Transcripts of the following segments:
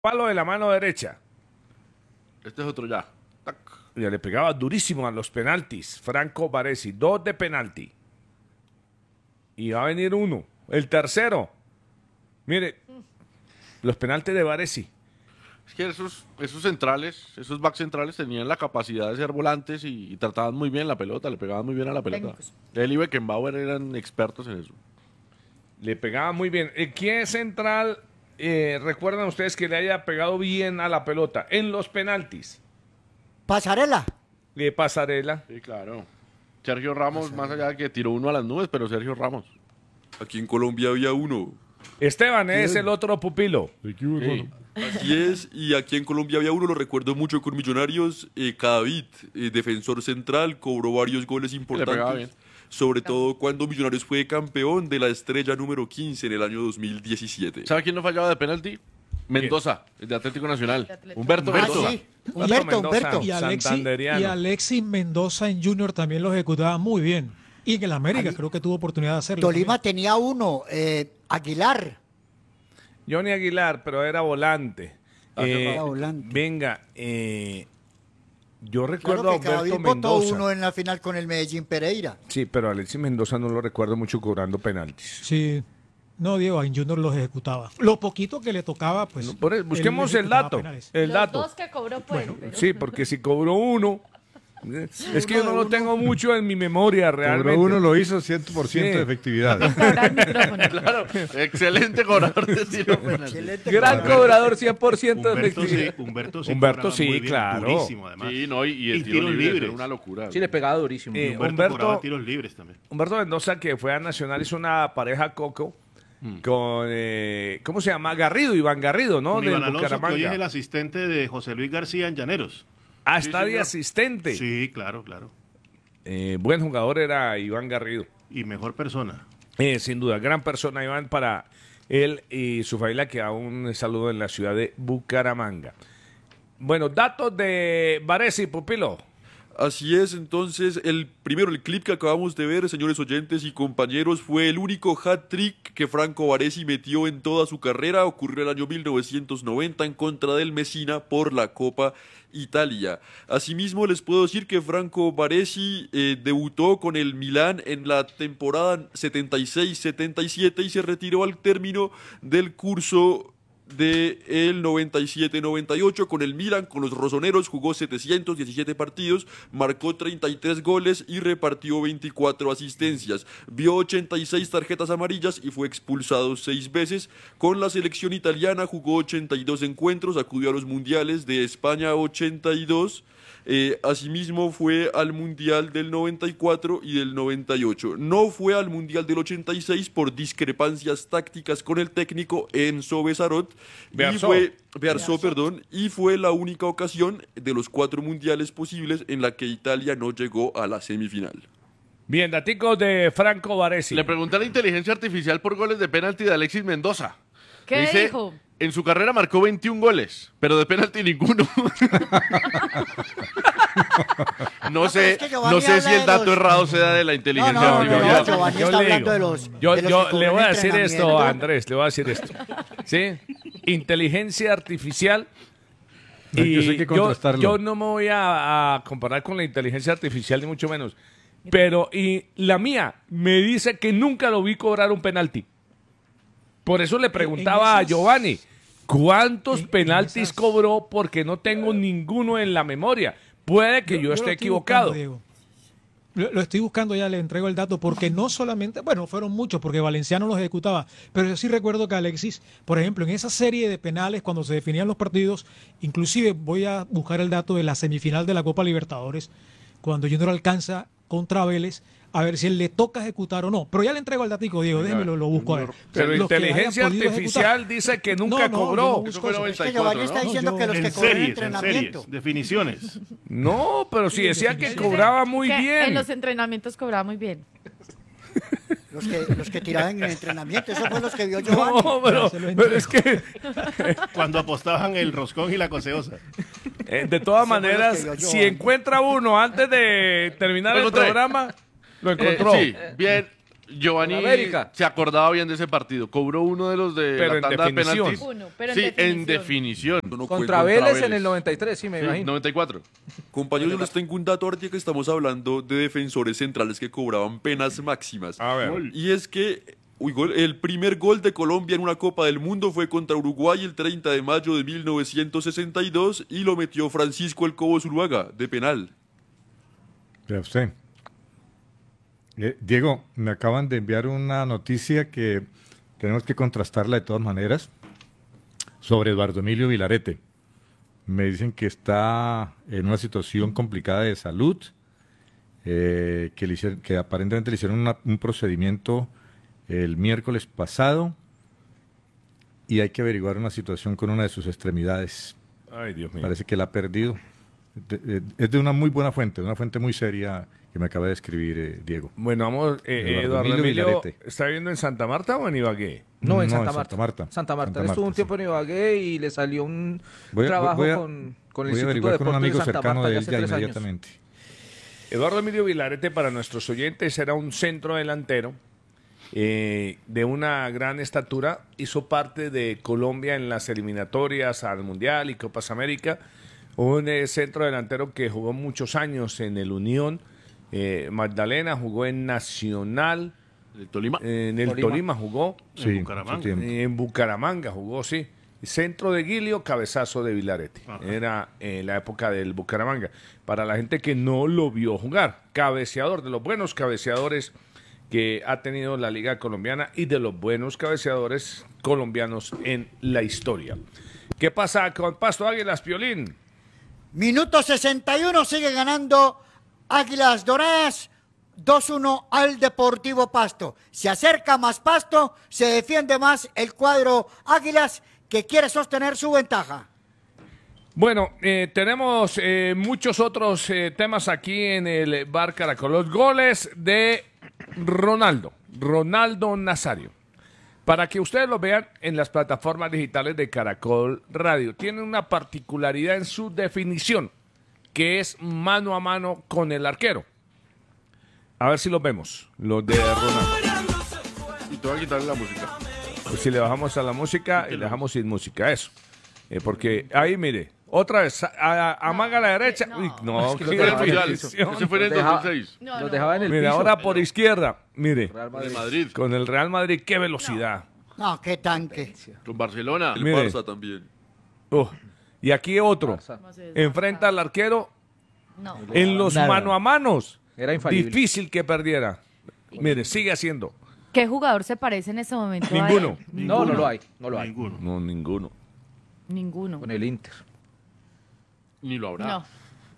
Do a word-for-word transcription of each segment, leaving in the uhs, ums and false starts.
palo de la mano derecha. Este es otro ya. Tac. Ya le pegaba durísimo a los penaltis. Franco Baresi, dos de penalti. Y va a venir uno. El tercero. Mire, los penaltis de Baresi. Es que esos, esos centrales, esos back centrales tenían la capacidad de ser volantes y, y trataban muy bien la pelota, le pegaban muy bien a la pelota. Técnicos. Él y Beckenbauer eran expertos en eso. Le pegaba muy bien. Eh, ¿Quién central eh, recuerdan ustedes que le haya pegado bien a la pelota en los penaltis? Pasarela. De Pasarela. Sí, claro. Sergio Ramos, más allá de que tiró uno a las nubes, pero Sergio Ramos. Aquí en Colombia había uno. Esteban es el otro pupilo. Sí. Así es, y aquí en Colombia había uno, lo recuerdo mucho con Millonarios, eh, Cadavid, eh, defensor central, cobró varios goles pegaba bien. importantes, sobre todo cuando Millonarios fue campeón de la estrella número quince en el año dos mil diecisiete. ¿Sabe quién no fallaba de penalti? Mendoza, el de Atlético Nacional. Atlético. Humberto Ah, Mendoza. sí. Humberto, Mendoza. Humberto. Y Alexis, Santanderiano. y Alexis Mendoza en Junior también lo ejecutaba muy bien. Y en el América Ali- creo que tuvo oportunidad de hacerlo. Tolima también. tenía uno, eh, Aguilar. Johnny Aguilar, pero era volante. Ah, Eh, era volante. Venga, eh, yo recuerdo Claro a que Cadavid Humberto votó Mendoza. uno en la final con el Medellín Pereira. Sí, pero a Alexis Mendoza no lo recuerdo mucho cobrando penaltis. Sí. No, Diego, en Junior los ejecutaba. Lo poquito que le tocaba, pues. No, por eso, él busquemos el ejecutaba dato. penales. El Los dato. dos que cobró, pues. pero- Sí, porque si cobró uno, eh, es que yo no lo tengo mucho en mi memoria realmente. Cobró uno lo hizo cien por ciento Sí. de efectividad. Ahora el micrófono. Claro, excelente cobrador de tiro penal. Excelente. Gran cobrador, cien por ciento de Humberto sí, efectividad. Humberto sí, Humberto cobraba sí, muy bien, claro. durísimo además. Sí, no, y, y el Y tiro tiros libre libres. era una locura. Sí, le pegaba durísimo. Eh, Humberto, Humberto- cobraba tiros libres también. Humberto Mendoza, que fue a Nacional, hizo una pareja coco con, eh, ¿cómo se llama? Garrido, Iván Garrido, ¿no? Con Del Iván Alonso, que hoy es Bucaramanga. el asistente de José Luis García en Llaneros. Ah, Sí, está de señor. asistente. Sí, claro, claro. Eh, buen jugador era Iván Garrido. Y mejor persona. Eh, sin duda, gran persona Iván para él y su familia, que aún saludo en la ciudad de Bucaramanga. Bueno, datos de Baresi, pupilo. Así es, entonces, el primero, el clip que acabamos de ver, señores oyentes y compañeros, fue el único hat-trick que Franco Baresi metió en toda su carrera. Ocurrió el año mil novecientos noventa en contra del Messina por la Copa Italia. Asimismo, les puedo decir que Franco Baresi eh, debutó con el Milán en la temporada setenta y seis setenta y siete y se retiró al término del curso de el noventa y siete noventa y ocho con el Milan, con los rosoneros, jugó setecientos diecisiete partidos, marcó treinta y tres goles y repartió veinticuatro asistencias. Vio ochenta y seis tarjetas amarillas y fue expulsado seis veces. Con la selección italiana jugó ochenta y dos encuentros, acudió a los mundiales de España ochenta y dos. Eh, asimismo fue al Mundial del noventa y cuatro y del noventa y ocho. No fue al Mundial del ochenta y seis por discrepancias tácticas con el técnico Enzo Besarot. Y Bearzot. fue, Bearzot, perdón, y fue la única ocasión de los cuatro mundiales posibles en la que Italia no llegó a la semifinal. Bien, daticos de Franco Baresi. Le pregunté a la inteligencia artificial por goles de penalti de Alexis Mendoza. ¿Qué Dice, dijo? En su carrera marcó veintiún goles, pero de penalti ninguno. no sé, es que Giovanni no sé habla si el de dato los- errado sea de la No, inteligencia no, no, artificial. no, Giovanni Yo está le hablando digo, de los. Yo, de los yo que le voy cobran a decir esto, entrenamiento. Andrés, le voy a decir esto. ¿Sí? Inteligencia artificial. No, Y que eso hay que yo, contrastarlo. yo no me voy a, a comparar con la inteligencia artificial, ni mucho menos. Pero, y la mía me dice que nunca lo vi cobrar un penalti. Por eso le preguntaba a esas- Giovanni, ¿cuántos en- en penaltis esas- cobró? Porque no tengo ninguno en la memoria. Puede que yo, lo esté estoy equivocado. buscando, Diego. Lo, lo estoy buscando, ya le entrego el dato, porque no solamente, bueno, fueron muchos, porque Valenciano los ejecutaba, pero yo sí recuerdo que Alexis, por ejemplo, en esa serie de penales, cuando se definían los partidos, inclusive voy a buscar el dato de la semifinal de la Copa Libertadores, cuando Junior alcanza contra Vélez, a ver si él le toca ejecutar o no. Pero ya le entrego el datico, Diego, déjeme lo, lo busco a ver. Pero Los que haya inteligencia podido artificial ejecutar. dice que No, nunca no, cobró. yo no Eso busco fue eso. Es que noventa y Giovanni cuatro, está ¿no? diciendo No, que los En que cobran series, en entrenamiento. series, definiciones. No, pero si decía que definición. cobraba muy Que bien. En los entrenamientos cobraba muy bien. Los que, los que tiraban en el entrenamiento, esos fueron los que vio Giovanni. No, pero, se lo pero es que Cuando apostaban el roscón y la coseosa. eh, de todas fue lo maneras, que vio si Giovanni. encuentra uno antes de terminar Lo el encontré. programa, lo Eh, encontró. sí, bien. Giovanni Con América. se acordaba bien de ese partido. Cobró uno de los de Pero la en tanda de definición. penaltis. Uno, pero en sí, definición. en definición. No, no, Contra contra Vélez en Vélez. el noventa y tres, sí, me Sí, imagino. noventa y cuatro. Compañeros, yo les tengo un dato ahorita que estamos hablando de defensores centrales que cobraban penas máximas. A ver. Gol. Y es que uy, gol- el primer gol de Colombia en una Copa del Mundo fue contra Uruguay el treinta de mayo de mil novecientos sesenta y dos y lo metió Francisco El Cobo Zuluaga, de penal. Vea usted. Eh, Diego, me acaban de enviar una noticia que tenemos que contrastarla de todas maneras sobre Eduardo Emilio Vilarete. Me dicen que está en una situación complicada de salud, eh, que, le hicieron- que aparentemente le hicieron una- un procedimiento el miércoles pasado y hay que averiguar una situación con una de sus extremidades. Ay, Dios mío. Parece que la ha perdido. De- de- es de una muy buena fuente, de una fuente muy seria que me acaba de escribir eh, Diego. Bueno, vamos, eh, Eduardo Eduardo Emilio Emilio, Vilarete. ¿está viviendo en Santa Marta o en Ibagué? No, en No, Santa en Marta. Santa Marta. Santa Marta. Santa Él estuvo Marta, un tiempo sí. en Ibagué y le salió un Voy a, trabajo voy a- con, con el voy a Instituto de averiguar con un Deportes amigo de Santa cercano Marta de ya él hace ya tres años. inmediatamente. Eduardo Emilio Vilarete, para nuestros oyentes, era un centro delantero eh, de una gran estatura. Hizo parte de Colombia en las eliminatorias al Mundial y Copas América. Un eh, centro delantero que jugó muchos años en el Unión eh, Magdalena, jugó en Nacional, El Tolima. en el Tolima. Tolima, jugó, Sí, Bucaramanga. mucho tiempo. en Bucaramanga jugó, sí. Centro de Guilio, cabezazo de Vilarete. Ajá. Era en la época del Bucaramanga. Para la gente que no lo vio jugar, cabeceador, de los buenos cabeceadores que ha tenido la Liga Colombiana y de los buenos cabeceadores colombianos en la historia. ¿Qué pasa con Pasto Águilas, Piolín? Minuto sesenta y uno, sigue ganando Águilas Doradas dos uno al Deportivo Pasto. Se acerca más Pasto, se defiende más el cuadro Águilas que quiere sostener su ventaja. Bueno, eh, tenemos eh, muchos otros eh, temas aquí en el Bar Caracol. Los goles de Ronaldo, Ronaldo Nazario. Para que ustedes lo vean en las plataformas digitales de Caracol Radio. Tiene una particularidad en su definición, que es mano a mano con el arquero. A ver si los vemos, los de Ronaldo. Y te voy a quitarle la música. Pues si le bajamos a la música y le dejamos sin música, eso. Eh, porque ahí, mire, otra vez, a- a- amaga a la derecha. no. Uy, no, Es que qué lo Fue en el dejaba- Mundial. definición. Ese fue en el Deja- dos mil seis. No, Los no. dejaba en el Mire, piso. ahora por izquierda, mire, Real De Madrid. Madrid. con el Real Madrid, qué velocidad. No, qué tanque. Con Barcelona. El Mire. Barça también. Uh, y aquí otro, Barça. ¿Cómo se enfrenta al arquero No. en los Nada. mano a manos. Era infalible. Difícil que perdiera. Mire, sigue haciendo. ¿Qué jugador se parece en este momento a Ninguno. él? No, no lo hay. No lo hay. Ninguno. No, ninguno. Ninguno. Con el Inter. Ni lo habrá. No.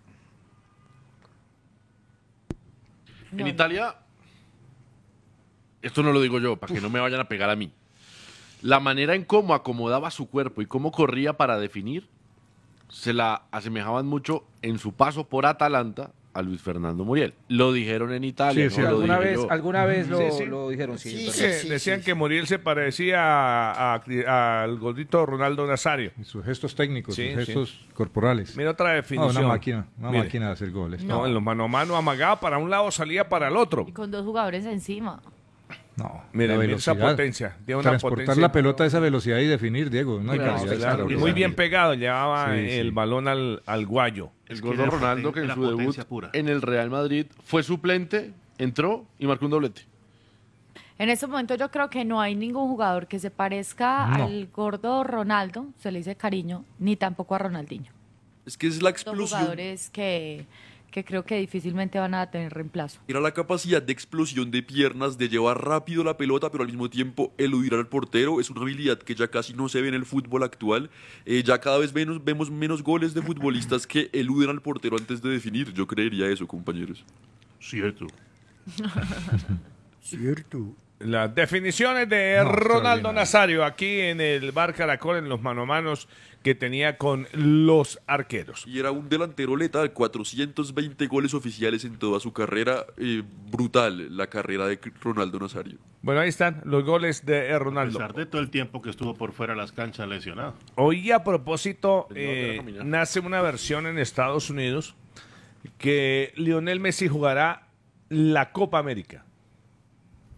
En No, Italia, esto no lo digo yo, para que no me vayan a pegar a mí. La manera en cómo acomodaba su cuerpo y cómo corría para definir, se la asemejaban mucho en su paso por Atalanta a Luis Fernando Muriel. Lo dijeron en Italia, Sí, sí, no lo alguna dije vez, yo. alguna vez lo, Sí, sí. lo dijeron, sí. Sí, es sí, verdad. Que decían sí. que Muriel se parecía a- a- al gordito Ronaldo Nazario. Y sus gestos técnicos, Sí, sus sí. gestos corporales. Mira otra Ah, definición. una máquina, una Mire. máquina de hacer goles. No, No, en los mano a mano amagaba para un lado, salía para el otro. Y con dos jugadores encima. no. Mire, la mire esa velocidad. potencia. Tiene una Transportar potencia. la pelota a esa velocidad y definir, Diego. No hay Claro, calidad claro. extraordinaria. Muy bien pegado, llevaba Sí, sí. el balón al, al guayo. El Es gordo que era Ronaldo, poten- que en era su debut potencia pura. en el Real Madrid fue suplente, entró y marcó un doblete. En este momento yo creo que no hay ningún jugador que se parezca No. al gordo Ronaldo, se le dice cariño, ni tampoco a Ronaldinho. Es que es la Son explosión. jugadores que, que creo que difícilmente van a tener reemplazo. Era la capacidad de explosión de piernas, de llevar rápido la pelota, pero al mismo tiempo eludir al portero. Es una habilidad que ya casi no se ve en el fútbol actual. Eh, ya cada vez menos, vemos menos goles de futbolistas que eluden al portero antes de definir. Yo creería eso, compañeros. Cierto. Cierto. Las definiciones de No, Ronaldo extraordinario. Nazario aquí en el Bar Caracol, en los mano a manos que tenía con los arqueros. Y era un delantero letal, cuatrocientos veinte goles oficiales en toda su carrera. Eh, brutal la carrera de Ronaldo Nazario. Bueno, ahí están los goles de A Ronaldo. pesar de todo el tiempo que estuvo por fuera de las canchas lesionado. Hoy a propósito, Pues no, deja eh, caminar. nace una versión en Estados Unidos que Lionel Messi jugará la Copa América.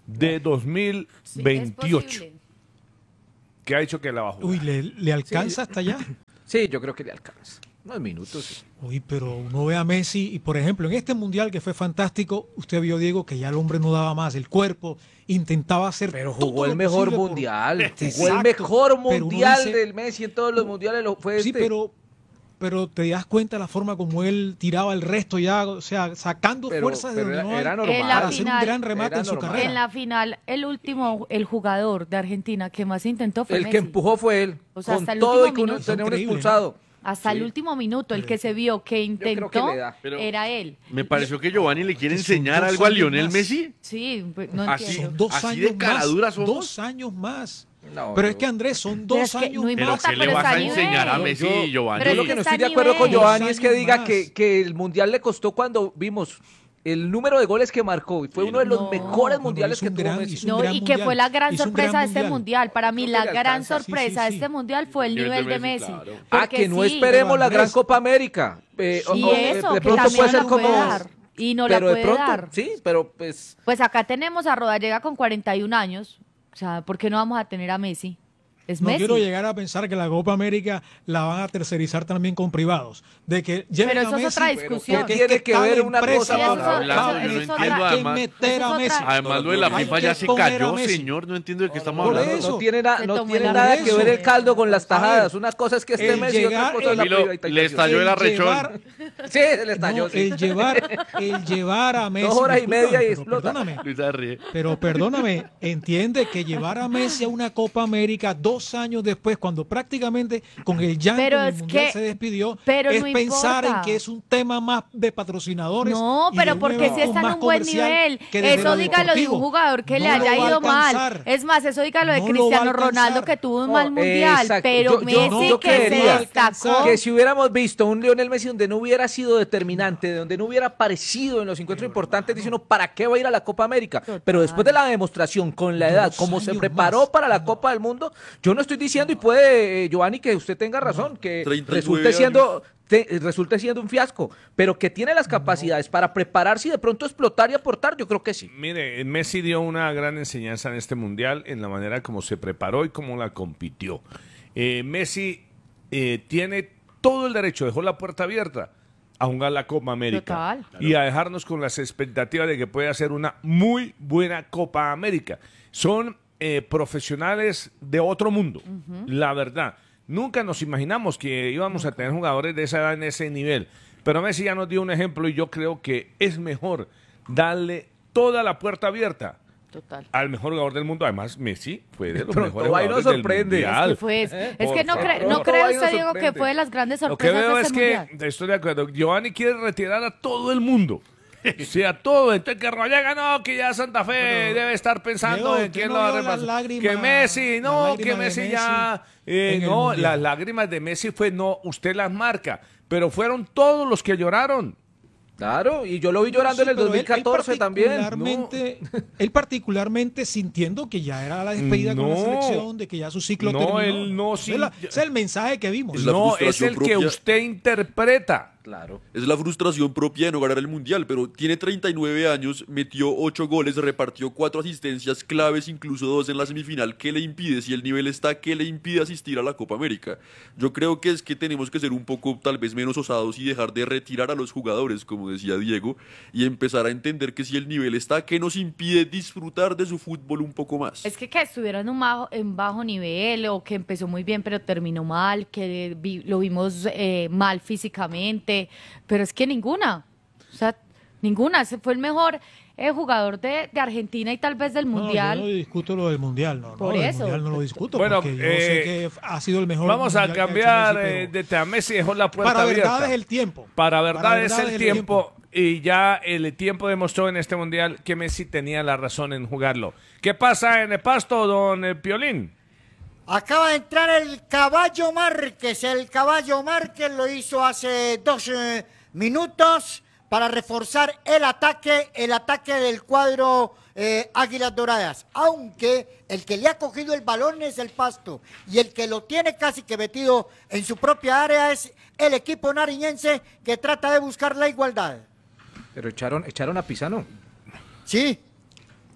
de dos mil veintiocho. Sí, es posible. ¿Qué ha dicho que la va a jugar? Uy, ¿le, le alcanza hasta allá? Sí, yo creo que le alcanza. Unos minutos. Sí. Uy, pero uno ve a Messi y, por ejemplo, en este mundial que fue fantástico, usted vio, Diego, que ya el hombre no daba más. El cuerpo intentaba hacer Pero todo jugó el lo mejor posible por- mundial. Jugó el Exacto. mejor Pero uno mundial dice- del Messi en todos los mundiales. Lo, fue Sí, este. pero, pero te das cuenta la forma como él tiraba el resto ya, o sea, sacando Pero- fuerzas de pero donde era- no hay era normal. En la para hacer un final- gran remate era en su normal. carrera. En la final, el último, el jugador de Argentina que más intentó fue El Messi. que empujó fue él. O sea, con hasta el todo y último con un, minuto. tenía un Increíble, ¿no? expulsado. Hasta el Sí. último minuto, el que se vio que creo intentó que le da. Pero- era él. Me pareció que Giovanni le quiere Que son enseñar dos algo a años Lionel más. Messi. Sí, pues, no Así- entiendo. Son dos ¿Así años de caradura más. somos? Dos años más. No, pero yo- es que Andrés, son Pero dos es que años no Pero importa, ¿qué le pero vas está a a nivel. enseñar a Messi, Yo- Giovanni? Pero Yo lo es que que no está estoy de a acuerdo con nivel. Giovanni es que Dos diga años que, más. que el mundial le costó cuando vimos el número de goles que marcó. Y fue uno de los No. mejores No, mundiales hizo que un tuvo gran- Messi. hizo un No, gran y que mundial. fue la gran Hizo un sorpresa gran de este mundial. mundial. Para mí, Creo que la le gran alcanza. Sí, sí, sorpresa de sí. este mundial fue el Nivel de nivel de Messi, Messi. claro. Ah, Porque que no sí. esperemos Pero la gran Andrés- Copa América. Eh, o- Y o, eso, de que pronto también puede la ser puede como. dar. Y no la pero de puede pronto, dar. sí, pero pues. Pues acá tenemos a Rodallega con cuarenta y un años. O sea, ¿por qué no vamos a tener a Messi? Es No Messi. quiero llegar a pensar que la Copa América la van a tercerizar también con privados. De que lleven Pero a eso es Messi, otra pero discusión. ¿qué ¿Qué tiene que tal ver una empresa cosa Sí, eso con es la otra- otra? Hablando, eso- yo no eso es entiendo, otra- hay que además- meter eso a es Messi. otra- Además, lo de la Hay FIFA que ya se poner a cayó, Messi. señor. No entiendo de qué estamos Por hablando. eso. No tiene, na- Se no tomó tiene el nada que abrazo. ver el caldo con las tajadas. ver, Una cosa es que esté el Messi y otra llegar- cosa es la Camilo, privatización. le estalló el arrechón. llevar- Sí, se le estalló. no, sí. el llevar, el llevar a Messi. Dos horas y discúlpame, media y pero explota. Perdóname, Luisa ríe. pero perdóname, entiende que llevar a Messi a una Copa América dos años después, cuando prácticamente con el llanto Pero en el es Mundial que- se despidió, pero es no pensar importa. en que es un tema más de patrocinadores. No, y pero de un porque evento si está en más un buen comercial nivel. que desde Eso lo dígalo de un deportivo. jugador que le No lo haya va a ido mal. alcanzar. Es más, eso dígalo de No lo va a Cristiano alcanzar. Ronaldo que tuvo un No, mal mundial. exacto. Pero Yo- yo- Messi yo que se quería destacó. Que si hubiéramos visto un Lionel Messi donde no hubiera sido determinante, de donde no hubiera aparecido en los encuentros importantes, dice uno, ¿para qué va a ir a la Copa América? Pero después de la demostración, con la edad, Dos como se años preparó más. para la Copa del Mundo, yo no estoy diciendo, y puede, eh, Giovanni, que usted tenga razón, que treinta y nueve resulte años. siendo, te- resulte siendo un fiasco, pero que tiene las capacidades para prepararse y de pronto explotar y aportar, yo creo que sí. Mire, Messi dio una gran enseñanza en este mundial en la manera como se preparó y cómo la compitió. Eh, Messi eh, tiene todo el derecho, dejó la puerta abierta a jugar la Copa América Total. y a dejarnos con las expectativas de que puede hacer una muy buena Copa América. Son eh, profesionales de otro mundo, la verdad. Nunca nos imaginamos que íbamos a tener jugadores de esa edad en ese nivel, pero Messi ya nos dio un ejemplo y yo creo que es mejor darle toda la puerta abierta Total. al mejor jugador del mundo. Además, Messi fue de los Pronto mejores va y nos jugadores del sorprende. mundial. Es que, fue, es Por que no, favor. cre- no Pronto cree va y nos usted, Diego, que sorprende. fue de las grandes Lo que sorpresas veo de es este que, mundial. estoy de acuerdo, Giovanni quiere retirar a todo el mundo. O sea, todo. Entonces que Rodallega no, que ya Santa Fe Pero, debe estar pensando Diego, en ¿usted quién no lo va a vio las repasar. lágrimas- Que Messi, las no, lágrimas que de Messi Messi ya... eh, en el no, Mundial? las lágrimas de Messi fue, no, usted las marca. Pero fueron todos los que lloraron. Claro, y yo lo vi llorando Sí, en el pero él- dos mil catorce él también. particularmente- Él particularmente sintiendo que ya era la despedida con la No. selección, de que ya su ciclo No, terminó. él no, Ese sí. es la- ese es el mensaje que vimos. Es la No, es frustración el que propia. usted interpreta. Claro. Es la frustración propia de no ganar el Mundial, pero tiene treinta y nueve años, metió ocho goles, repartió cuatro asistencias claves, incluso dos en la semifinal. ¿Qué le impide? Si el nivel está, ¿qué le impide asistir a la Copa América? Yo creo que es que tenemos que ser un poco tal vez menos osados y dejar de retirar a los jugadores, como decía Diego, y empezar a entender que si el nivel está, ¿qué nos impide disfrutar de su fútbol un poco más? Es que que estuviera en un bajo, en bajo nivel o que empezó muy bien pero terminó mal, que vi- lo vimos eh, mal físicamente, pero es que ninguna, o sea, ninguna. Ese fue el mejor eh, jugador de, de Argentina y tal vez del No, Mundial. yo no discuto lo del mundial, no, Por no, del eso. mundial no lo discuto, Bueno, porque yo eh, sé que ha sido el mejor. Vamos a mundial que ha hecho cambiar Messi, eh, pero de tema. Messi dejó la puerta para abierta. verdad es el tiempo. Para verdad, Para es verdad el tiempo. Y ya el tiempo demostró en este mundial que Messi tenía la razón en jugarlo. ¿Qué pasa en el Pasto, don eh, Piolín? Acaba de entrar el Caballo Márquez. El Caballo Márquez lo hizo hace dos eh, minutos para reforzar el ataque, el ataque del cuadro eh, Águilas Doradas. Aunque el que le ha cogido el balón es el Pasto y el que lo tiene casi que metido en su propia área es el equipo nariñense que trata de buscar la igualdad. Pero echaron, echaron a Pisano. Sí,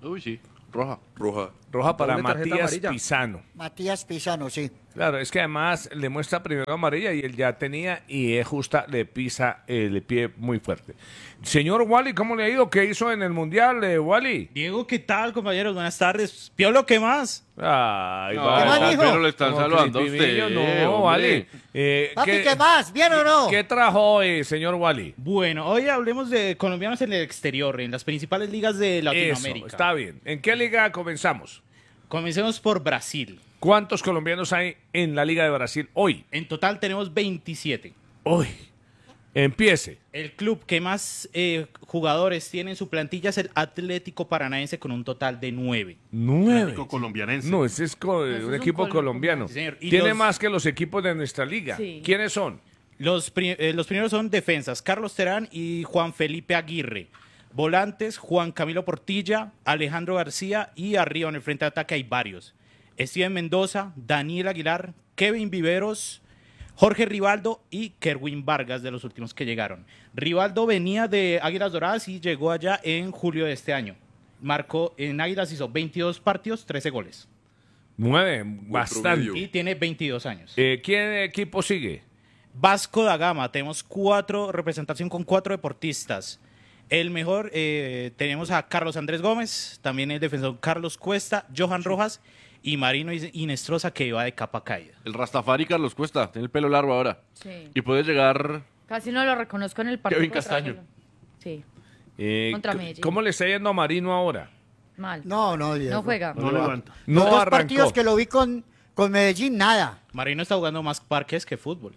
Uy, sí, roja. Roja. Roja para Doble tarjeta Matías amarilla. Pisano. Matías Pisano, sí. Claro, es que además le muestra primero amarilla y él ya tenía y es justa, le pisa el pie muy fuerte. Señor Wally, ¿cómo le ha ido? ¿Qué hizo en el Mundial, eh, Wally? Diego, ¿qué tal, compañeros? Buenas tardes. Piolo, ¿qué más? Ay, No, vale. más dijo? pero le están Como saludando a Crespimillo, usted. No, hombre. Wally. Eh, Papi, ¿qué, ¿qué más? ¿Bien o no? ¿Qué trajo hoy, señor Wally? Bueno, hoy hablemos de colombianos en el exterior, en las principales ligas de Eso, Latinoamérica. está bien. ¿En qué liga comenzamos? Comencemos por Brasil. ¿Cuántos colombianos hay en la Liga de Brasil hoy? En total tenemos veintisiete. Hoy. Empiece. El club que más eh, jugadores tiene en su plantilla es el Atlético Paranaense con un total de nueve. Nueve. Atlético colombianense. No, ese es co- Ese es un un equipo col- colombiano. Sí, señor. Y Tiene los- más que los equipos de nuestra liga. Sí. ¿Quiénes son? Los, pri- eh, los primeros son defensas, Carlos Terán y Juan Felipe Aguirre. Volantes, Juan Camilo Portilla, Alejandro García y arriba en el frente de ataque hay varios. Steven Mendoza, Daniel Aguilar, Kevin Viveros, Jorge Rivaldo y Kerwin Vargas, de los últimos que llegaron. Rivaldo venía de Águilas Doradas y llegó allá en julio de este año. Marcó en Águilas, hizo veintidós partidos, trece goles. Nueve, bastante. promedio. Y tiene veintidós años. Eh, ¿Quién equipo sigue? Vasco da Gama, tenemos cuatro, representación con cuatro deportistas. El mejor, eh, tenemos a Carlos Andrés Gómez, también el defensor Carlos Cuesta, Johan Rojas y Marino Inestrosa, que va de capa caída. El Rastafari Carlos Cuesta, tiene el pelo largo ahora. Sí. Y puede llegar... Casi no lo reconozco en el partido. Kevin contra Castaño. Medellín. Sí, Eh, Contra c- Medellín. ¿Cómo le está yendo a Marino ahora? mal. No, no, Diego. No juega. No levanta. No Los dos arrancó. partidos que lo vi con, con Medellín, nada. Marino está jugando más parques que fútbol.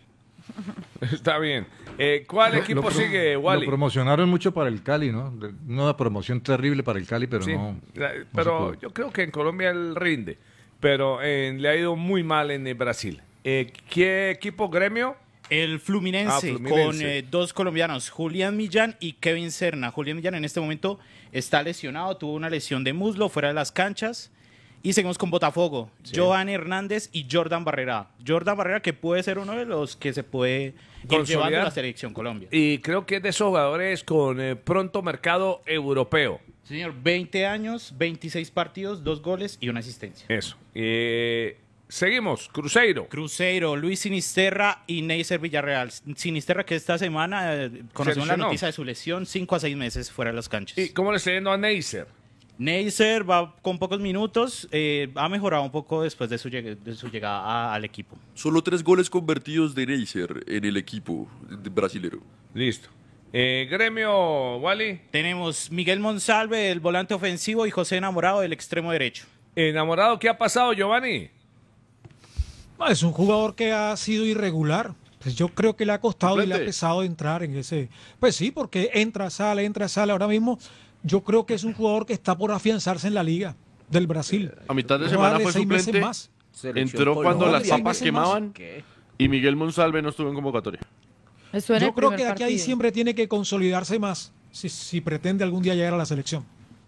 Está bien. Eh, ¿Cuál Lo- equipo lo pro- sigue, Wally? Lo promocionaron mucho para el Cali, ¿no? De- Una promoción terrible para el Cali, pero Sí, no. la- no se pero pudo. yo creo que en Colombia él rinde. Pero eh, le ha ido muy mal en el Brasil. Eh, ¿Qué equipo gremio? El Fluminense, Ah, Fluminense. con eh, dos colombianos, Julián Millán y Kevin Serna. Julián Millán en este momento está lesionado, tuvo una lesión de muslo fuera de las canchas. Y seguimos con Botafogo, Johan Hernández y Jordan Barrera. Jordan Barrera que puede ser uno de los que se puede ir Consolidar. llevando a la selección Colombia. Y creo que es de esos jugadores con eh, pronto mercado europeo. Señor, veinte años, veintiséis partidos, dos goles y una asistencia. Eso. Eh, seguimos. Cruzeiro. Cruzeiro, Luis Sinisterra y Neisser Villarreal. Sinisterra que esta semana eh, conocemos la lesionó. noticia de su lesión, cinco a seis meses fuera de las canchas. ¿Y cómo le está yendo a Neisser? Neisser va con pocos minutos, eh, ha mejorado un poco después de su, lleg- de su llegada a- al equipo. Solo tres goles convertidos de Neisser en el equipo de- brasilero. Listo. Eh, gremio, Wally. Tenemos Miguel Monsalve, el volante ofensivo, y José Enamorado, del extremo derecho. Enamorado, ¿qué ha pasado, Giovanni? No, es un jugador que ha sido irregular. Pues yo creo que le ha costado y le ha Suplente. pesado entrar en ese. Pues sí, porque entra, sale, entra, sale. Ahora mismo yo creo que es un jugador que está por afianzarse en la liga del Brasil. A mitad de Vamos a semana darle fue seis meses suplente. más. Selección Entró cuando Colombia. las seis papas meses más. quemaban ¿Qué? y Miguel Monsalve no estuvo en convocatoria. Estuvo en Yo el creo primer que de aquí a partido. diciembre tiene que consolidarse más si, si pretende algún día llegar a la selección.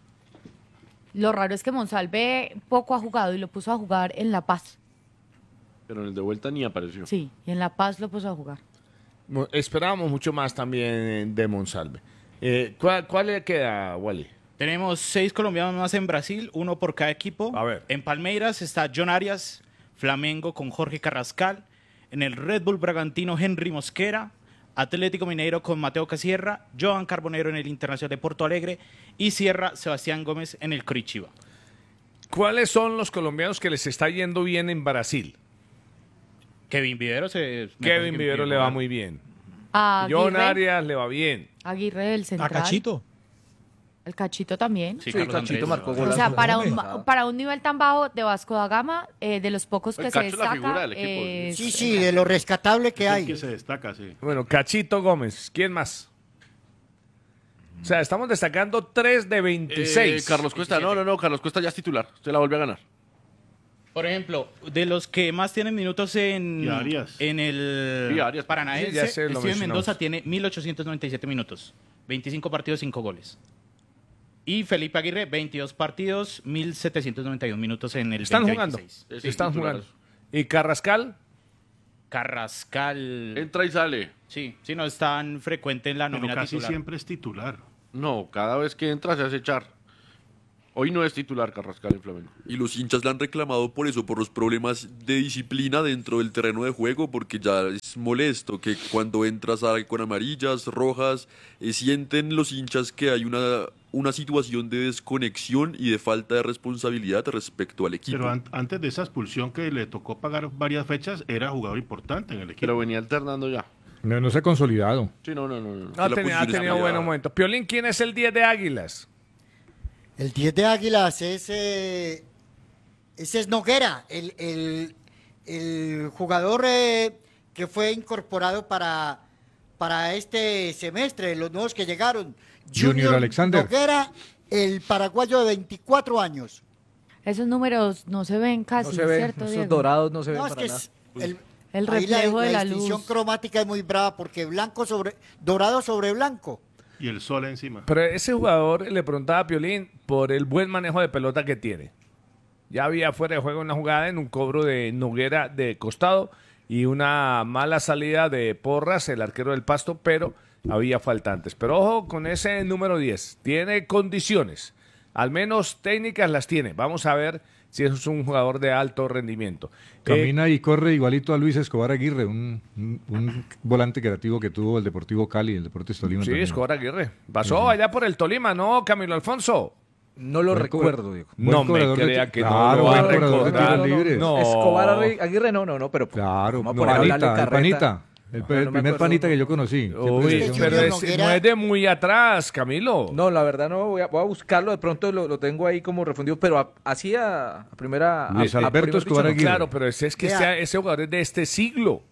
Lo raro es que Monsalve poco ha jugado y lo puso a jugar en La Paz. Pero en el de vuelta ni apareció. Sí, y en La Paz lo puso a jugar. Mo- Esperábamos mucho más también eh, de Monsalve. Eh, ¿cuál, ¿Cuál le queda, Wally? Tenemos seis colombianos más en Brasil, uno por cada equipo. A ver. En Palmeiras está John Arias, Flamengo con Jorge Carrascal. En el Red Bull Bragantino, Henry Mosquera. Atlético Mineiro con Mateo Casierra. Johan Carbonero en el Internacional de Porto Alegre. Y cierra Sebastián Gómez en el Curitiba. ¿Cuáles son los colombianos que les está yendo bien en Brasil? Kevin Vivero se... me parece Kevin que Vivero empieza le a va jugar. muy bien. A John Aguirre, Arias le va bien. Aguirre del A central. Cachito. El Cachito también. Sí, Sí, Carlos Cachito Andrés, marcó ¿no? golazo. O sea, para un, Hombre. para un nivel tan bajo de Vasco da Gama, eh, de los pocos que El se Cacho es la figura destaca, del equipo, es- Sí, sí, de lo rescatable que Es el hay. que se destaca, sí. Bueno, Cachito Gómez. ¿Quién más? O sea, estamos destacando tres de veintiséis. Eh, Carlos Cuesta, no, no, no, Carlos Cuesta ya es titular. Usted la volvió a ganar. Por ejemplo, de los que más tienen minutos en, Y Arias. en el Y Arias. Paranaense, Sí, ya sé, lo Steven mencionamos. Mendoza tiene mil ochocientos noventa y siete minutos, veinticinco partidos, cinco goles. Y Felipe Aguirre, veintidós partidos, mil setecientos noventa y uno minutos en el Están veinte jugando. veintiséis. Sí, Están titular. jugando. ¿Y Carrascal? Carrascal, Entra y sale. sí, sí, no es tan frecuente en la Pero nómina casi titular. siempre es titular. No, cada vez que entra se hace echar. Hoy no es titular Carrascal en Flamengo. Y los hinchas le han reclamado por eso, por los problemas de disciplina dentro del terreno de juego, porque ya es molesto que cuando entras a- con amarillas, rojas, eh, sienten los hinchas que hay una, una situación de desconexión y de falta de responsabilidad respecto al equipo. Pero an- antes de esa expulsión que le tocó pagar varias fechas, era jugador importante en el equipo. Pero venía alternando ya. No, no se ha consolidado. Sí, no, no, no. no. Ha, la teni- ha posición tenido es buenos momentos. Piolín, ¿quién es el diez de Águilas? El diez de Águilas es, eh, ese es Noguera, el, el- el jugador eh, que fue incorporado para, para este semestre, los nuevos que llegaron. Junior Alexander. Noguera, el paraguayo de veinticuatro años. Esos números no se ven casi, No se ven, ¿cierto, esos Diego? dorados no se ven No, es para que nada. es el, El ahí reflejo de la distinción luz. cromática es muy brava porque blanco sobre dorado sobre blanco. Y el sol encima. Pero ese jugador le preguntaba a Piolín por el buen manejo de pelota que tiene. Ya había fuera de juego una jugada en un cobro de Noguera de costado y una mala salida de Porras, el arquero del Pasto, pero había faltantes. Pero ojo con ese número diez. Tiene condiciones. Al menos técnicas las tiene. Vamos a ver si es un jugador de alto rendimiento. Eh, Camina y corre igualito a Luis Escobar Aguirre, un, un- un volante creativo que tuvo el Deportivo Cali, el Deportes Tolima. sí, también. Escobar Aguirre. Pasó allá por el Tolima, ¿no, Camilo Alfonso? No lo Buen recuerdo, Diego. Buen No me cobrador de crea ti- que no claro, lo va a buen cobrador de recordar. tiros libres. No. Escobar Arri- Aguirre, no, no, no, pero Claro, vamos a no, poner a hablarle panita, el carreta. panita. El, No, el no me primer acuerdo. panita que yo conocí. Siempre Uy, decía, Este pero Junior es, Noguera- no es de muy atrás, Camilo. No, la verdad no, voy a, voy a buscarlo, de pronto lo, lo tengo ahí como refundido, pero a- así a, a primera... a- Luis a Alberto primer Escobar dicho, no. Aguirre. Claro, pero ese es que Vea. sea- ese jugador es de este siglo.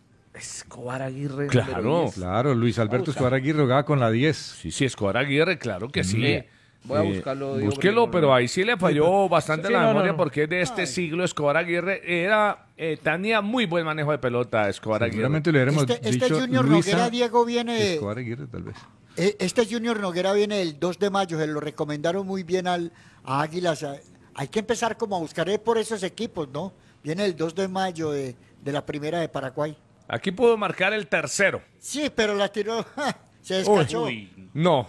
Escobar Aguirre. Claro. número diez. Claro, Luis Alberto Escobar Aguirre jugaba con la diez. Sí, sí, Escobar Aguirre, claro que sí. Sí. Voy a Eh, buscarlo, Diego, Búsquelo, porque no- pero ahí sí le falló bastante Sí, la no, no, memoria no. porque es de este siglo. Escobar Aguirre era, eh, tenía muy buen manejo de pelota, Escobar Aguirre. Seguramente le hubiéramos Este, este dicho Junior Luisa Noguera, Diego, viene... Escobar Aguirre, tal vez. Eh, Este Junior Noguera viene el dos de mayo, se lo recomendaron muy bien al, a Águilas. A- Hay que empezar como a buscar eh, por esos equipos, ¿no? Viene el dos de mayo de, de la primera de Paraguay. Aquí pudo marcar el tercero. Sí, pero la tiró, se descachó. Uy, No.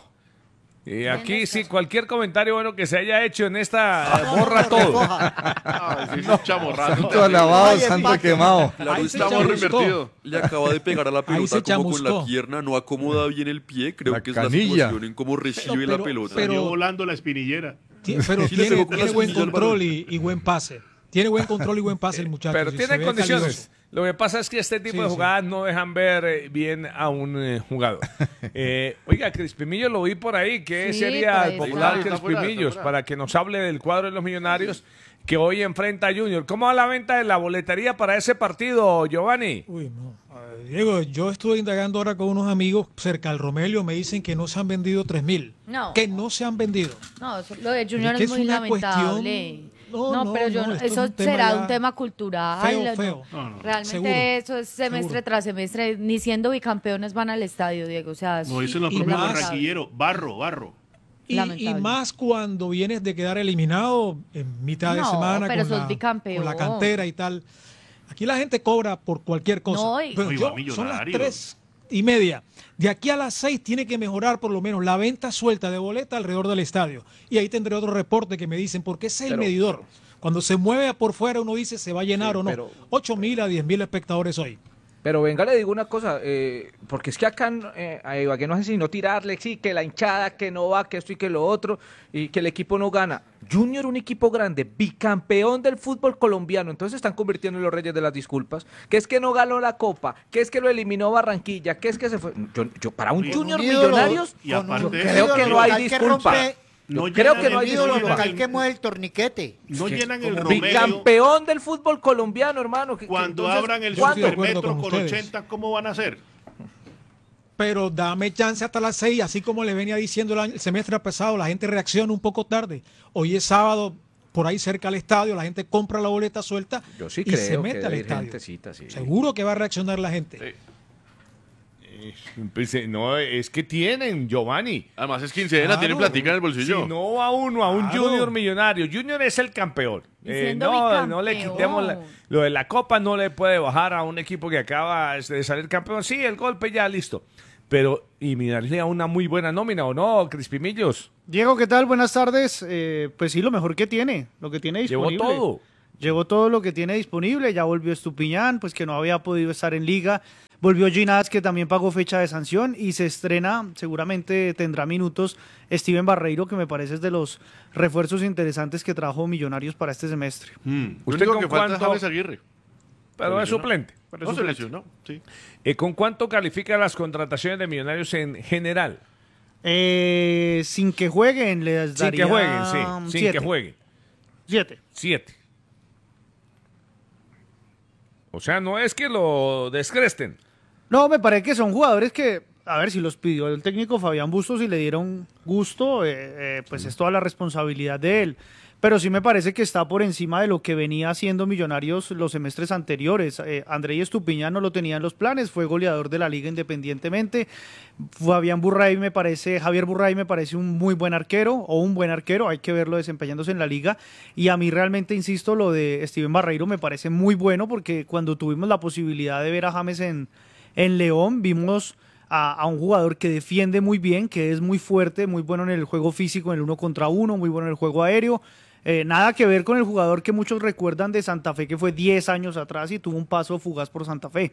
Y aquí sí, cualquier comentario bueno que se haya hecho en esta No, no, borra no, todo. recoja. Ah, sí, sí, chamorrado. Santo alabado, Ay, santo empate. quemado. Claro, Ahí se estamos chamuscó. reinvertido. Le acaba de pegar a la Ahí pelota se como con la chamuscó. pierna, no acomoda bien el pie, creo La que es canilla. la situación en cómo recibe Pero- la pero- pelota. pero- salió volando la espinillera. Tie- Pero Sí le tiene, pegó con tiene la buen espinilla al control balón. y, y buen pase. Tiene buen control y buen pase el muchacho. Pero sí, tiene se ve condiciones. calidoso. Lo que pasa es que este tipo Sí, de sí. jugadas no dejan ver eh, bien a un eh, jugador. Eh, oiga, Crispimillo lo vi por ahí. ¿Qué Sí, sería por el ahí popular está. Está fuera, Crispimillos? está fuera. Para que nos hable del cuadro de los millonarios que hoy enfrenta a Junior. ¿Cómo va la venta de la boletería para ese partido, Giovanni? Uy, no. Eh, Diego, yo estuve indagando ahora con unos amigos cerca del Romelio. Me dicen que no se han vendido tres mil. No. Que no se han vendido. No, eso- lo de Junior Es que es es muy una lamentable. cuestión- No, No, no, pero yo no, no- esto es eso un tema será ya un tema cultural. feo, no. feo. No, no. Realmente Seguro, eso es semestre seguro. tras semestre. Ni siendo bicampeones van al estadio, Diego. O sea, Como dicen los es propios lamentable. barranquilleros, barro, barro. Y, Lamentable. y más cuando vienes de quedar eliminado en mitad de No, semana pero con, sos la, bicampeón. con la cantera y tal. Aquí la gente cobra por cualquier cosa. No, y- Pero Oye, yo- va son las millonario. tres y media. De aquí a las seis tiene que mejorar por lo menos la venta suelta de boleta alrededor del estadio. Y ahí tendré otro reporte que me dicen, porque ese es el Pero- medidor. Cuando se mueve por fuera uno dice se va a llenar Sí, o no. pero- ocho mil a diez mil espectadores hoy. Pero venga, le digo una cosa, eh, porque es que acá eh, a Ibagué no hace sino tirarle, sí, que la hinchada, que no va, que esto y que lo otro, y que el equipo no gana. Junior, un equipo grande, bicampeón del fútbol colombiano, entonces se están convirtiendo en los reyes de las disculpas, que es que no ganó la Copa, que es que lo eliminó Barranquilla, que es que se fue... Yo, yo para un Oye, Junior un ídolo, Millonarios, Y con un aparte de creo eso, que no ídolo hay local que disculpa. rompe- No Yo creo llenan que no el hay el ídolo ídolo disculpa. local que mueve el torniquete. No que llenan el como Romelio. Bicampeón del fútbol colombiano, hermano. que- que Cuando entonces, abran el Yo estoy de acuerdo supermetro con con ustedes. ochenta, ¿cómo van a hacer? Pero dame chance hasta las seis, así como le venía diciendo el, año- el semestre pasado, la gente reacciona un poco tarde. Hoy es sábado, por ahí cerca al estadio, la gente compra la boleta suelta Yo sí y creo se que mete al debe ir estadio. gentecita, sí. Seguro que va a reaccionar la gente. Eh, pues, eh, no, es que tienen, Giovanni. Además es quincena, Claro. tienen platica en el bolsillo. Si no va uno a un Claro. Junior millonario, Junior es el campeón. Y Eh, siendo no, no le bicampeón. quitemos la- lo de la copa, no le puede bajar a un equipo que acaba de salir campeón. Sí, el golpe ya listo. pero y Millonarios le da una muy buena nómina, ¿o no, Crispimillos? Diego, ¿qué tal? Buenas tardes. Eh, pues sí, lo mejor que tiene, lo que tiene Llevó disponible. todo. Llevó todo lo que tiene disponible, ya volvió Estupiñán, pues que no había podido estar en liga. Volvió Ginás, que también pagó fecha de sanción, y se estrena, seguramente tendrá minutos, Steven Barreiro, que me parece es de los refuerzos interesantes que trajo Millonarios para este semestre. Mm. ¿Usted Lo único con que falta es cuánto- James Aguirre. Pero Se es lesionó. suplente. Pero es No se suplente. lesionó, sí. Eh, ¿Con cuánto califica las contrataciones de Millonarios en general? Eh, sin que jueguen, les Sin daría que jueguen, sí. Sin siete. que jueguen. Siete. Siete. O sea, no es que lo descresten. No, me parece que son jugadores que, a ver, si los pidió el técnico Fabián Bustos y le dieron gusto, eh, eh, pues es toda la responsabilidad de él. Pero sí me parece que está por encima de lo que venía haciendo Millonarios los semestres anteriores. Eh, Andrés Estupiñán no lo tenía en los planes, fue goleador de la liga independientemente. Fabián Burray me parece, Javier Burray me parece un muy buen arquero, o un buen arquero, hay que verlo desempeñándose en la liga. Y a mí realmente, insisto, lo de Steven Barreiro me parece muy bueno, porque cuando tuvimos la posibilidad de ver a James en, en León, vimos a, a un jugador que defiende muy bien, que es muy fuerte, muy bueno en el juego físico, en el uno contra uno, muy bueno en el juego aéreo. Eh, nada que ver con el jugador que muchos recuerdan de Santa Fe, que fue diez años atrás y tuvo un paso fugaz por Santa Fe.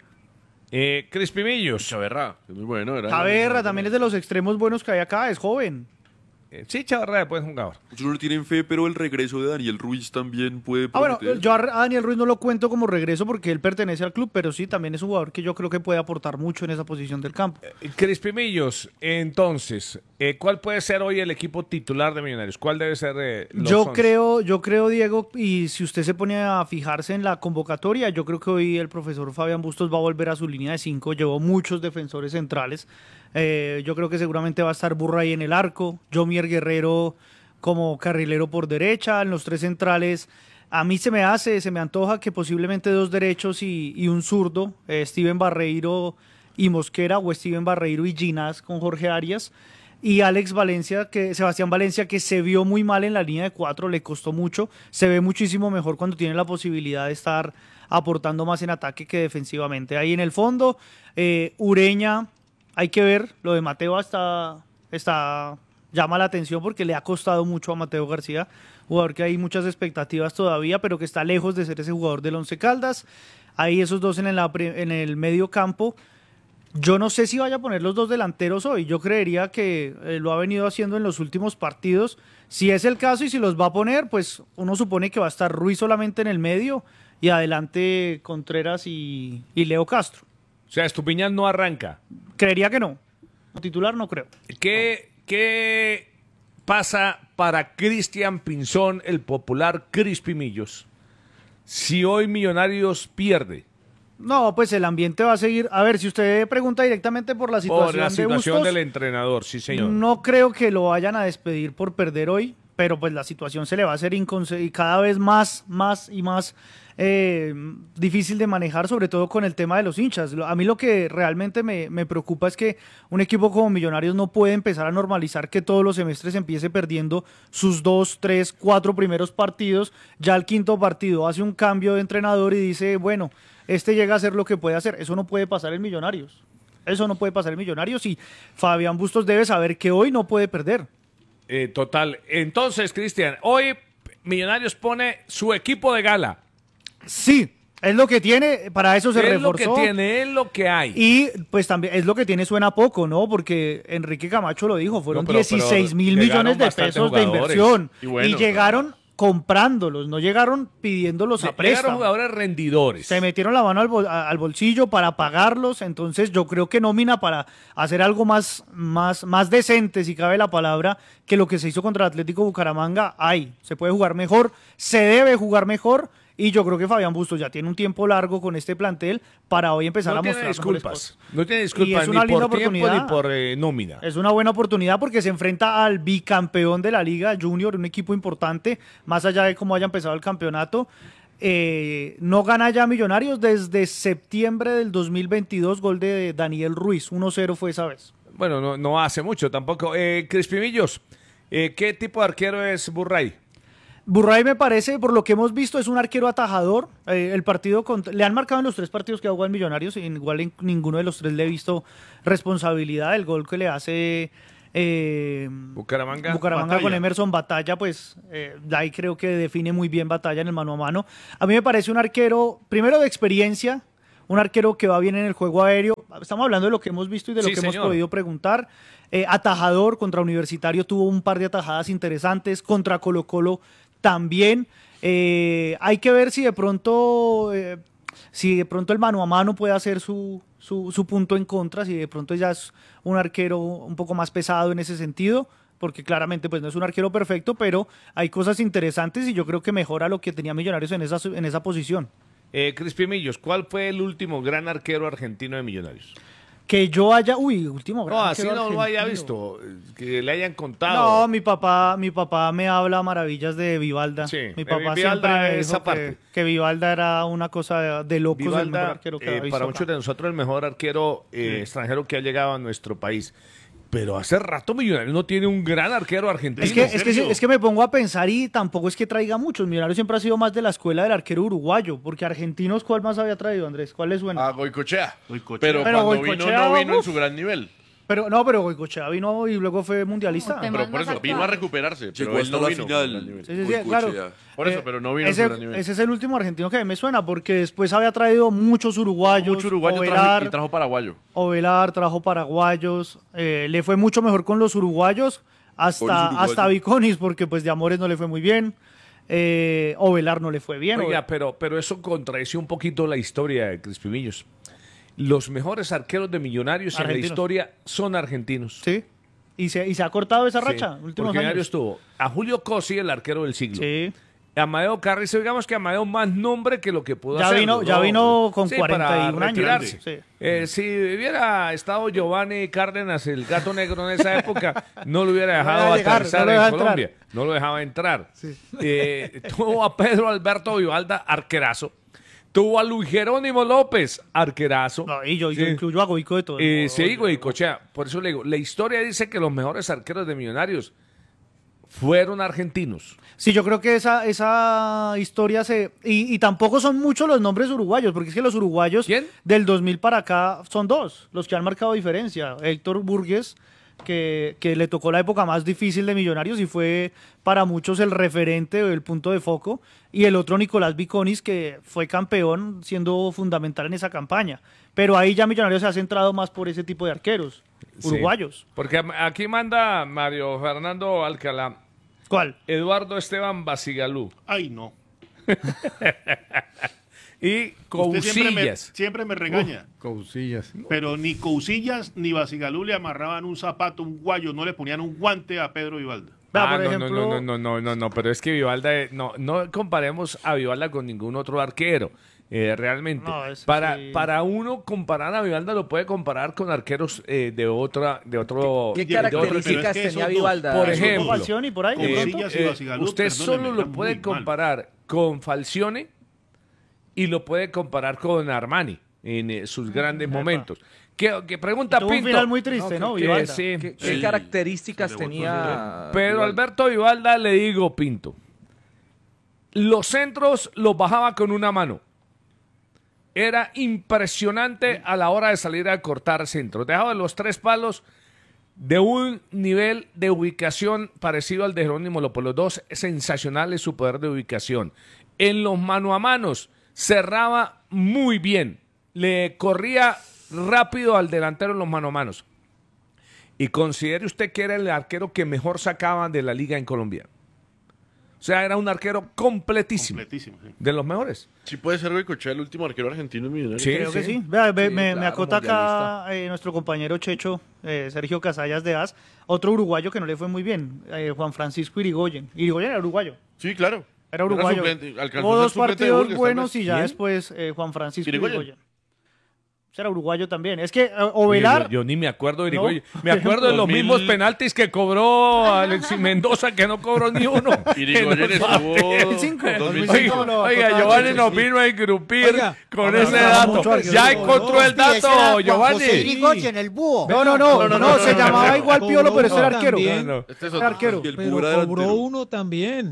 Eh, Crispimillos. Chaverra, que es muy bueno. Era Javerra también es de los extremos buenos que hay acá, es joven. Eh, sí, Chavarra es buen jugador. Muchos no le tienen fe, pero el regreso de Daniel Ruiz también puede Ah, bueno, prometer. yo a a Daniel Ruiz no lo cuento como regreso porque él pertenece al club, pero sí, también es un jugador que yo creo que puede aportar mucho en esa posición del campo. Eh, Crispimillos, entonces, eh, ¿cuál puede ser hoy el equipo titular de Millonarios? ¿Cuál debe ser eh, los Yo once? creo, yo creo, Diego, y si usted se pone a fijarse en la convocatoria, yo creo que hoy el profesor Fabián Bustos va a volver a su línea de cinco, llevó muchos defensores centrales. Eh, yo creo que seguramente va a estar Burray en el arco, Jomier Guerrero como carrilero por derecha, en los tres centrales. A mí se me hace, se me antoja que posiblemente dos derechos y, y un zurdo, eh, Steven Barreiro y Mosquera, o Steven Barreiro y Ginás con Jorge Arias. Y Alex Valencia, que Sebastián Valencia, que se vio muy mal en la línea de cuatro, le costó mucho. Se ve muchísimo mejor cuando tiene la posibilidad de estar aportando más en ataque que defensivamente. Ahí en el fondo, eh, Ureña, hay que ver, lo de Mateo está, está, llama la atención porque le ha costado mucho a Mateo García, jugador que hay muchas expectativas todavía, pero que está lejos de ser ese jugador del Once Caldas. Ahí esos dos en el, en el medio campo. Yo no sé si vaya a poner los dos delanteros hoy. Yo creería que eh, lo ha venido haciendo en los últimos partidos. Si es el caso y si los va a poner, pues uno supone que va a estar Ruiz solamente en el medio y adelante Contreras y, y Leo Castro. O sea, Estupiñán no arranca. Creería que no. Titular no creo. ¿Qué, qué pasa para Cristian Pinzón, el popular Crispimillos, si hoy Millonarios pierde? No, pues el ambiente va a seguir. A ver, si usted pregunta directamente por la situación, Por la de situación Bustos, del entrenador, sí señor. no creo que lo vayan a despedir por perder hoy, pero pues la situación se le va a hacer inconce- y cada vez más, más y más eh, difícil de manejar, sobre todo con el tema de los hinchas. Lo- A mí lo que realmente me, me preocupa es que un equipo como Millonarios no puede empezar a normalizar que todos los semestres empiece perdiendo sus dos, tres, cuatro primeros partidos. Ya el quinto partido hace un cambio de entrenador y dice, bueno, este llega a hacer lo que puede hacer. Eso no puede pasar en Millonarios. Eso no puede pasar en Millonarios y Fabián Bustos debe saber que hoy no puede perder. Eh, total. Entonces, Cristian, hoy Millonarios pone su equipo de gala. Sí, es lo que tiene, para eso se es reforzó. lo que tiene, es lo que hay. Y pues también es lo que tiene, suena poco, ¿no? Porque Enrique Camacho lo dijo, fueron No, pero- dieciséis pero mil llegaron millones de bastantes pesos de jugadores. inversión. Y Y, bueno, llegaron comprándolos, no llegaron pidiéndolos a Llegaron préstamo. jugadores rendidores. Se metieron la mano al, bol- a- al bolsillo para pagarlos, entonces yo creo que nómina para hacer algo más, más, más decente, si cabe la palabra, que lo que se hizo contra el Atlético Bucaramanga, hay. Se puede jugar mejor, se debe jugar mejor, y yo creo que Fabián Bustos ya tiene un tiempo largo con este plantel para hoy empezar No a tiene mostrar mejores disculpas. cosas. No tiene Y disculpas es ni una linda por tiempo ni oportunidad. por eh, nómina. Es una buena oportunidad porque se enfrenta al bicampeón de la Liga Junior, un equipo importante, más allá de cómo haya empezado el campeonato. Eh, no gana ya Millonarios desde septiembre del dos mil veintidós, gol de Daniel Ruiz, uno cero fue esa vez. Bueno, no, no hace mucho tampoco. Eh, Crispimillos, eh, ¿qué tipo de arquero es Burray? Burray me parece, por lo que hemos visto, es un arquero atajador. Eh, el partido contra- le han marcado en los tres partidos que ha jugado en Millonarios, igual en ninguno de los tres le he visto responsabilidad. El gol que le hace eh, Bucaramanga. Bucaramanga con Emerson Batalla, pues eh, de ahí creo que define muy bien Batalla en el mano a mano. A mí me parece un arquero, primero de experiencia, un arquero que va bien en el juego aéreo. Estamos hablando de lo que hemos visto y de lo Sí, que hemos señor. podido preguntar. Eh, atajador contra Universitario, tuvo un par de atajadas interesantes. Contra Colo Colo también. Eh, hay que ver si de pronto eh, si de pronto el mano a mano puede hacer su, su, su punto en contra, si de pronto ya es un arquero un poco más pesado en ese sentido, porque claramente pues no es un arquero perfecto, pero hay cosas interesantes y yo creo que mejora lo que tenía Millonarios en esa, en esa posición. Eh, Crispy Millos, ¿cuál fue el último gran arquero argentino de Millonarios? Que yo haya, uy, último gran No, así arquero no lo haya argentino. visto, que le hayan contado. No, mi papá, mi papá me habla maravillas de Vivalda. Sí, Mi eh, papá Vivalda siempre me es dijo aparte. que, que Vivalda era una cosa de locos, el mejor Vivalda, arquero que eh, había visto para acá. muchos de nosotros, el mejor arquero eh, extranjero que ha llegado a nuestro país. Pero hace rato Millonarios no tiene un gran arquero argentino. Es que, es, que, es que me pongo a pensar y tampoco es que traiga muchos. Millonarios siempre ha sido más de la escuela del arquero uruguayo, porque argentinos, ¿cuál más había traído, Andrés? ¿Cuál le suena? A Goicochea. Goicoechea. Pero, Pero cuando Goicoechea, vino, no vino en uf. su gran nivel. Pero no, pero Goicoechea vino y luego fue mundialista. No, Pero por más eso, vino a actuales. recuperarse. Llegó Pero él hasta no la vino con gran final. nivel. Sí, sí, sí, Goicoechea. claro. Por eso, Eh, pero no vino en ese, su gran nivel. ese es el último argentino que me suena, porque después había traído muchos uruguayos. Mucho uruguayo trajo, Ovelar, y trajo paraguayo. Ovelar trajo paraguayos. eh, le fue mucho mejor con los uruguayos, hasta, Con los uruguayos. hasta Viconis, porque pues de Amores no le fue muy bien. Eh, Ovelar no le fue bien. Oiga, pero, pero eso contradice un poquito la historia de Crispy Millos. Los mejores arqueros de Millonarios en la Argentinos. historia son argentinos. Sí. Y se, y se ha cortado esa Sí, racha. Últimos porque Millonarios años. tuvo a Julio Cosi, el arquero del siglo. Sí. Amadeo Carrizo, digamos que Amadeo más nombre que lo que pudo Ya hacer. vino- ya vino con sí, cuarenta para y un años. retirarse. Sí. Eh, si hubiera estado Giovanni Cárdenas, el gato negro en esa época, no lo hubiera No dejado iba a llegar, aterrizar no lo en dejaba entrar. Colombia. No lo dejaba entrar. Eh, tuvo a Pedro Alberto Vivalda, arquerazo. Tuvo a Luis Jerónimo López, arquerazo. No, y yo, yo Sí. incluyo a Goico de todo. Eh, sí, güey, Cochea. Por eso le digo, la historia dice que los mejores arqueros de Millonarios fueron argentinos. Sí, yo creo que esa, esa historia se... Y, y tampoco son muchos los nombres uruguayos, porque es que los uruguayos ¿Quién? del dos mil para acá son dos, los que han marcado diferencia. Héctor Burgues, que, que le tocó la época más difícil de Millonarios y fue para muchos el referente, el punto de foco. Y el otro, Nicolás Viconis, que fue campeón siendo fundamental en esa campaña. Pero ahí ya Millonarios se ha centrado más por ese tipo de arqueros, Sí. uruguayos. Porque am- aquí manda Mario Fernando Alcalá. ¿Cuál? Eduardo Esteban Basigalú. Ay, no. Y Usted siempre me, Cousillas. siempre me regaña. Cousillas. Pero ni Cousillas ni Basigalú le amarraban un zapato, un guayo, no le ponían un guante a Pedro Vivalda. Vea, Ah, por no, ejemplo- no, no, no, no, no, no, pero es que Vivalda, eh, no, no comparemos a Vivalda con ningún otro arquero, eh, realmente. No, es- para, sí. para uno comparar a Vivalda lo puede comparar con arqueros eh, de otra, de otro, ¿Qué de otro características pero es que tenía esos dos- Vivalda? Por esos ejemplo, dos- Falcioni por ahí, de Eh, pronto. Cousillas y eh, Basigalú, usted perdóneme, solo lo eran puede muy malos. comparar con Falcione y lo puede comparar con Armani en eh, sus grandes momentos. ¿Qué, qué pregunta Tuvo un Pinto? final muy triste, ¿no? que- Vivalda. sí, ¿Qué, sí. qué características se le volvió tenía? Pedro Vivalda? Alberto Vivalda, le digo, Pinto. Los centros los bajaba con una mano. Era impresionante a la hora de salir a cortar centros. Dejaba los tres palos de un nivel de ubicación parecido al de Jerónimo López. Los dos sensacionales su poder de ubicación. En los mano a manos cerraba muy bien. Le corría rápido al delantero en los mano a manos. Y considere usted que era el arquero que mejor sacaba de la liga en Colombia. O sea, era un arquero completísimo. Completísimo, sí. De los mejores. Sí puede ser Goicoechea el último arquero argentino en Millonarios. Sí, Creo que sí. sí. Vea, ve- Sí, me, me claro, acota acá eh, nuestro compañero Checho, eh, Sergio Casallas de A S, otro uruguayo que no le fue muy bien, eh, Juan Francisco Irigoyen. Irigoyen era uruguayo. Sí, claro. Era uruguayo. suplente, alcanzó Hubo a ser dos suplente de partidos Burgues, buenos tal vez. y ya ¿Quién? después eh, Juan Francisco Irigoyen. Irigoyen. Ese era uruguayo también. Es que eh, Ovelar... Yo, yo ni me acuerdo de No. Irigoyen. Me acuerdo de los dos mil mismos penaltis que cobró Alexis Mendoza, que no cobró ni uno. Irigoyen En los partidos. estuvo... dos mil cinco, dos mil dos mil cinco. cinco. lo Oiga, acotaba Giovanni Checho, nos sí. vino a engrupir Oiga, con oiga, ese oiga, dato. mucho arquero. Ya No, encontró el Sí, ese era dato, Juan Giovanni. José Irigoyen, el búho. No, no, no, no, no, se llamaba igual Piolo, pero ese era arquero. También. No, no. Este es Era otro. arquero. Y el Pero pura cobró delantero. uno también.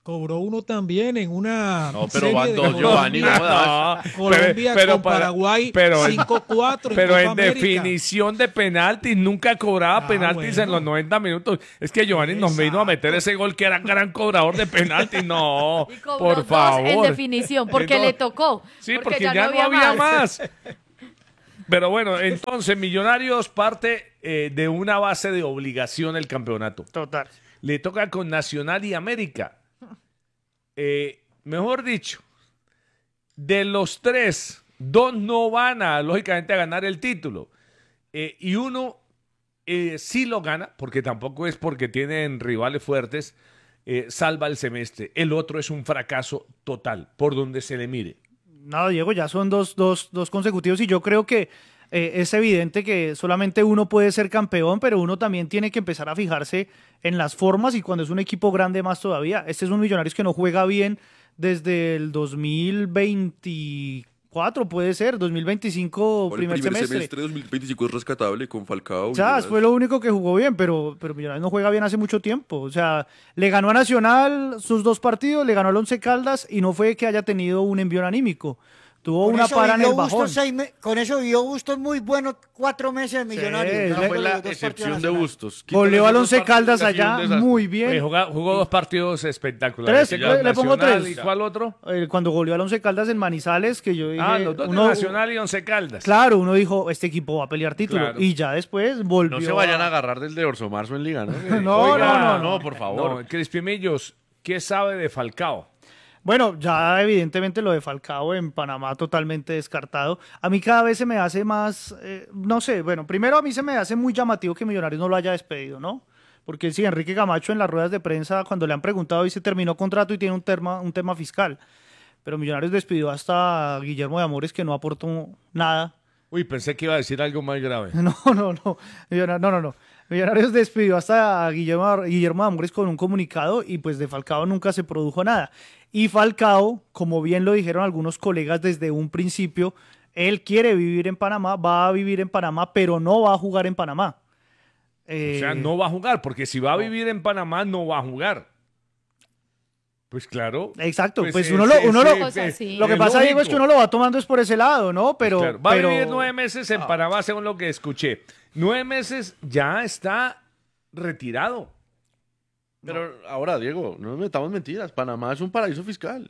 Cobró uno también en una No, pero serie van de dos, Colombia. Giovanni, no jodas. Colombia pero con para- Paraguay pero- cinco cuatro en Pero Copa en América. definición de penaltis, nunca cobraba Ah, penaltis en bueno. los noventa minutos. Es que Giovanni nos vino a meter ese gol que era gran cobrador de penaltis. No, Y cobró por dos favor. en definición, porque Eh, no. le tocó. Sí, porque, ya, no había, más. Pero bueno, entonces Millonarios parte eh, de una base de obligación el campeonato. Total. Le toca con Nacional y América. Eh, mejor dicho, de los tres, dos no van a, lógicamente, a ganar el título. Eh, y uno eh, sí lo gana, porque tampoco es porque tienen rivales fuertes, eh, salva el semestre. El otro es un fracaso total, por donde se le mire. No, Diego, ya son dos, dos, dos consecutivos y yo creo que eh, es evidente que solamente uno puede ser campeón, pero uno también tiene que empezar a fijarse en las formas y cuando es un equipo grande más todavía. Este es un Millonarios que no juega bien desde el dos mil veinticuatro, puede ser, dos mil veinticinco, Bueno, el primer, primer semestre. semestre de dos mil veinticinco es rescatable con Falcao. O sea, Millonarios. fue lo único que jugó bien, pero, pero Millonarios no juega bien hace mucho tiempo. O sea, le ganó a Nacional sus dos partidos, le ganó al Once Caldas y no fue que haya tenido un envión anímico. Tuvo Con una eso para en vivió el bajón. Bustos seis me- con eso vivió Bustos muy buenos cuatro meses en Millonarios. Sí, Ya fue por la los dos excepción partidos de nacionales. Bustos. Goleó Quítale al esos Once dos Caldas partidos, ha sido un allá desastre. muy Oye, bien. jugó, jugó dos partidos espectaculares. Tres, Ya, le- le pongo Nacional, tres. ¿Y cuál otro? Eh, Cuando goleó al Once Caldas en Manizales, que yo dije... Ah, los dos de uno- Nacional y Once Caldas. Claro, uno dijo, este equipo va a pelear título. Claro. Y ya después volvió No se vayan a agarrar del de Orso Marzo en Liga, ¿no? No, Oiga, no, no, no, por favor. No, Crispimillos, ¿qué sabe de Falcao? Bueno, ya evidentemente lo de Falcao en Panamá totalmente descartado. A mí cada vez se me hace más, eh, no sé, bueno, primero a mí se me hace muy llamativo que Millonarios no lo haya despedido, ¿no? Porque sí, Enrique Camacho en las ruedas de prensa, cuando le han preguntado, dice terminó contrato y tiene un tema, un tema fiscal. Pero Millonarios despidió hasta a Guillermo de Amores, que no aportó nada. Uy, pensé que iba a decir algo más grave. No, no, no. Millonarios, no, no, no. Millonarios despidió hasta a Guillermo, Guillermo de Amores con un comunicado y pues de Falcao nunca se produjo nada. Y Falcao, como bien lo dijeron algunos colegas desde un principio, él quiere vivir en Panamá, va a vivir en Panamá, pero no va a jugar en Panamá. Eh, O sea, no va a jugar, porque si va a vivir en Panamá, no va a jugar. Pues claro. Exacto, pues, uno ese- lo, uno ese- lo, Cosa así. lo que es pasa, Diego, es lógico. que uno lo va tomando es por ese lado, ¿no? Pero, Claro, va pero- a vivir nueve meses en Panamá, según lo que escuché. Nueve meses ya está retirado. Pero ahora, Diego, no nos metamos mentiras. Panamá es un paraíso fiscal.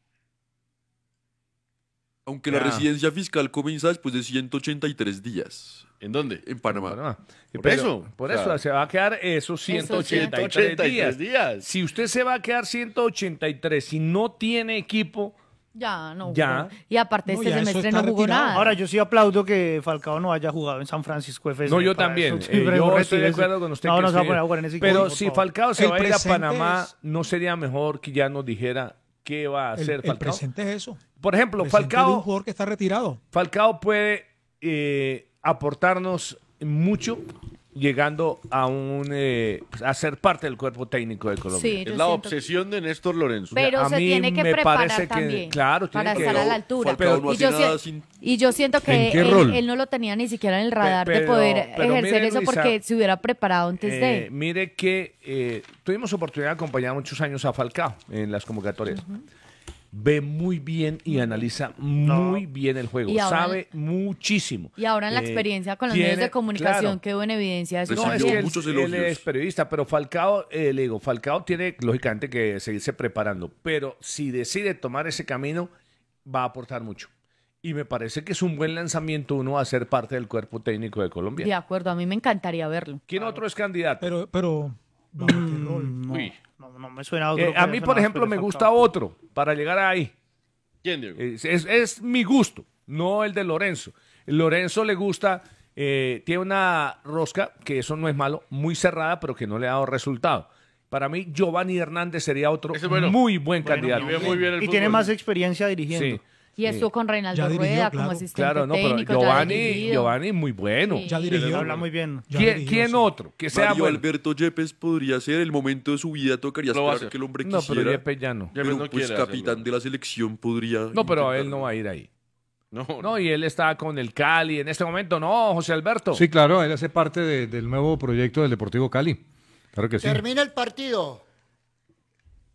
Aunque la Ya. residencia fiscal comienza después de ciento ochenta y tres días ¿En dónde? en Panamá. Panamá. Por Pero- eso, Por o sea, eso se va a quedar esos ciento ochenta y tres ciento ochenta y días. tres días. Si usted se va a quedar ciento ochenta y tres y no tiene equipo, Ya, no. Ya. jugó. Y aparte, No, este ya eso semestre está no jugó retirado. nada. Ahora, yo sí aplaudo que Falcao no haya jugado en San Francisco F C. no, yo Para también. eso, Eh, sí, pero yo estoy de retírese. acuerdo con usted. No, que no se va a sí. poner a jugar en ese Pero equipo, por si favor. Falcao se El va a ir a presente Panamá, es- ¿no sería mejor que ya nos dijera qué va a El, hacer el Falcao? presente es eso. Por ejemplo, Presente de un Falcao, jugador que está retirado. Falcao puede eh, aportarnos mucho llegando a un eh, a ser parte del cuerpo técnico de Colombia. Sí, yo Es la siento- obsesión de Néstor Lorenzo. Pero A se mí tiene que me preparar parece que- también claro, tiene para que- estar a la altura. Falcao no y, hace yo nada si- sin- y yo siento que ¿En qué él, rol? él no lo tenía ni siquiera en el radar de pero- poder pero ejercer mire, eso Luisa, porque se hubiera preparado antes Eh, de. mire que eh, tuvimos oportunidad de acompañar muchos años a Falcao en las convocatorias. Ve muy bien y analiza muy bien el juego. Y ahora- Sabe muchísimo. Y ahora en la Eh, experiencia con los tiene- medios de comunicación claro. quedó en evidencia eso No, es Recibió que él, muchos él elogios. es periodista, pero Falcao, eh, le digo, Falcao tiene lógicamente que seguirse preparando, pero si decide tomar ese camino, va a aportar mucho. Y me parece que es un buen lanzamiento uno a ser parte del cuerpo técnico de Colombia. De acuerdo, a mí me encantaría verlo. ¿Quién otro es candidato? Pero, pero, ¿bajo qué rol? No, Uy. no, no me suena a otro. Eh, que a haya mí, por sonado ejemplo, después me de gusta Falcao. otro para llegar ahí. ¿Quién, Diego? Es, es- es mi gusto, no el de Lorenzo. Lorenzo le gusta, eh, tiene una rosca, que eso no es malo, muy cerrada, pero que no le ha dado resultado. Para mí, Giovanni Hernández sería otro Ese es bueno. muy buen Bueno, candidato. Y ve muy bien el Y tiene fútbol. más experiencia dirigiendo. Sí. Y estuvo con Reinaldo Ya dirigió, Rueda claro. como asistente Claro, no, pero técnico. ya Giovanni, dirigido. Giovanni muy bueno. Sí. Ya Él dirigió. habla muy bien. Ya ¿Quién, dirigió, quién sí. otro? Que sea Mario bueno. Alberto Yepes podría ser el momento de su vida, tocaría Lo va a esperar hacer. que el hombre No, quisiera. pero Yepes ya no. Yepes pero no pues quiere capitán hacerlo. de la selección podría. No, pero él intentarlo. no va a ir ahí. No, No, y él está con el Cali en este momento. No, José Alberto. Sí, claro, él hace parte de- del nuevo proyecto del Deportivo Cali. Claro que sí. Termina el partido.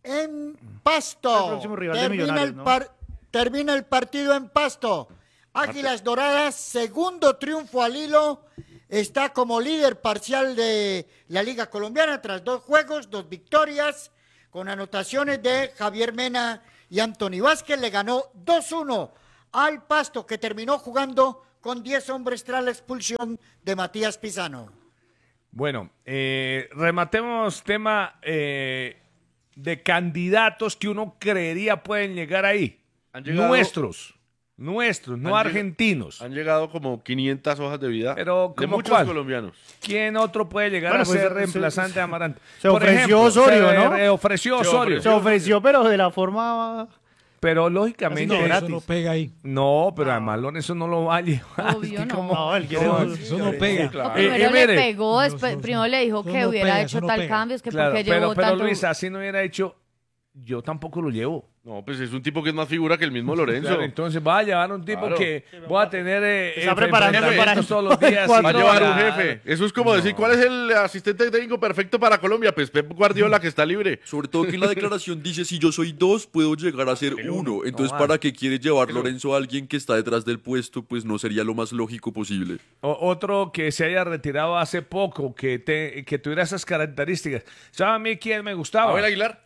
en Pasto. El próximo rival de termina, Millonarios, el ¿no? par- termina el partido en Pasto. Águilas Doradas, segundo triunfo al hilo. Está como líder parcial de la Liga Colombiana tras dos juegos, dos victorias, con anotaciones de Javier Mena y Anthony Vázquez. Le ganó dos uno al Pasto, que terminó jugando con diez hombres tras la expulsión de Matías Pizano. Bueno, eh, rematemos tema eh, de candidatos que uno creería pueden llegar ahí. Han llegado- Nuestros, nuestros, no Han lleg- argentinos. Han llegado como quinientas hojas de vida Pero, de ¿cómo muchos cuál? colombianos. ¿Quién otro puede llegar Bueno, a pues, ser se- reemplazante se- de Amaranto? se Por ofreció ejemplo, Osorio, se, ¿no? eh, ofreció Se Osorio. Se ofreció, pero de la forma... Pero Así lógicamente. que eso gratis. no pega ahí. No, pero además Lorenzo no lo va a llevar. Obvio Es que no. como- No, él quiere... No, eso no pega. claro. O primero Eh, eh, le mire. pegó, No, después- no, primero le dijo eso que no hubiera pega, hecho eso no tal pega. cambio, es que Claro, porque pero, llevó pero tanto... Luis, así no hubiera hecho, yo tampoco lo llevo. No, pues es un tipo que es más figura que el mismo Lorenzo. Claro, entonces va a llevar un tipo Claro. que voy a tener eh, Se está preparando enfrentamientos para- todos los días. Va a Va a y llevar no, un jefe. Eso es como decir, ¿cuál es el asistente técnico perfecto para Colombia? Pues Pep Guardiola, que está libre. Sobre todo que en la declaración dice, si yo soy dos, puedo llegar a ser uno. Entonces, No, ¿para qué quiere llevar Lorenzo a alguien que está detrás del puesto? Pues no sería lo más lógico posible. O- otro que se haya retirado hace poco, que, te- que tuviera esas características. ¿Sabe a mí quién me gustaba? Abel Aguilar.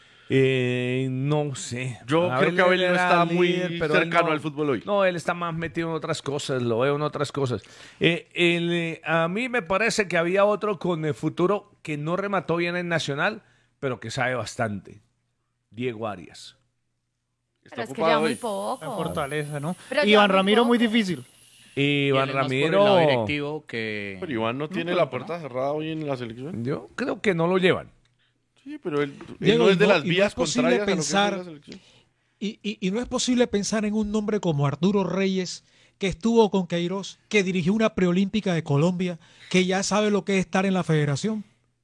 Eh, no sé. Yo creo que Abel no era está muy pero él cercano no- al fútbol hoy. No, él está más metido en otras cosas, lo veo en otras cosas. Eh, el, eh, a mí me parece que había otro con el futuro que no remató bien en Nacional, pero que sabe bastante. Diego Arias. Está Pero es que ocupado ya muy hoy. La poco. fortaleza, ¿no? Pero ya Iván muy Ramiro poco. muy difícil. Y Y Iván él es más por el Ramiro. lado directivo que... Pero Iván no tiene la puerta cerrada hoy en la selección. Yo creo que no lo llevan. Sí, pero él, él Diego, no y es de no- las y no vías es posible contrarias a lo que pensar- hace la selección. Y, y- y no es posible pensar en un nombre como Arturo Reyes, que estuvo con Queiroz, que dirigió una preolímpica de Colombia, que ya sabe lo que es estar en la federación.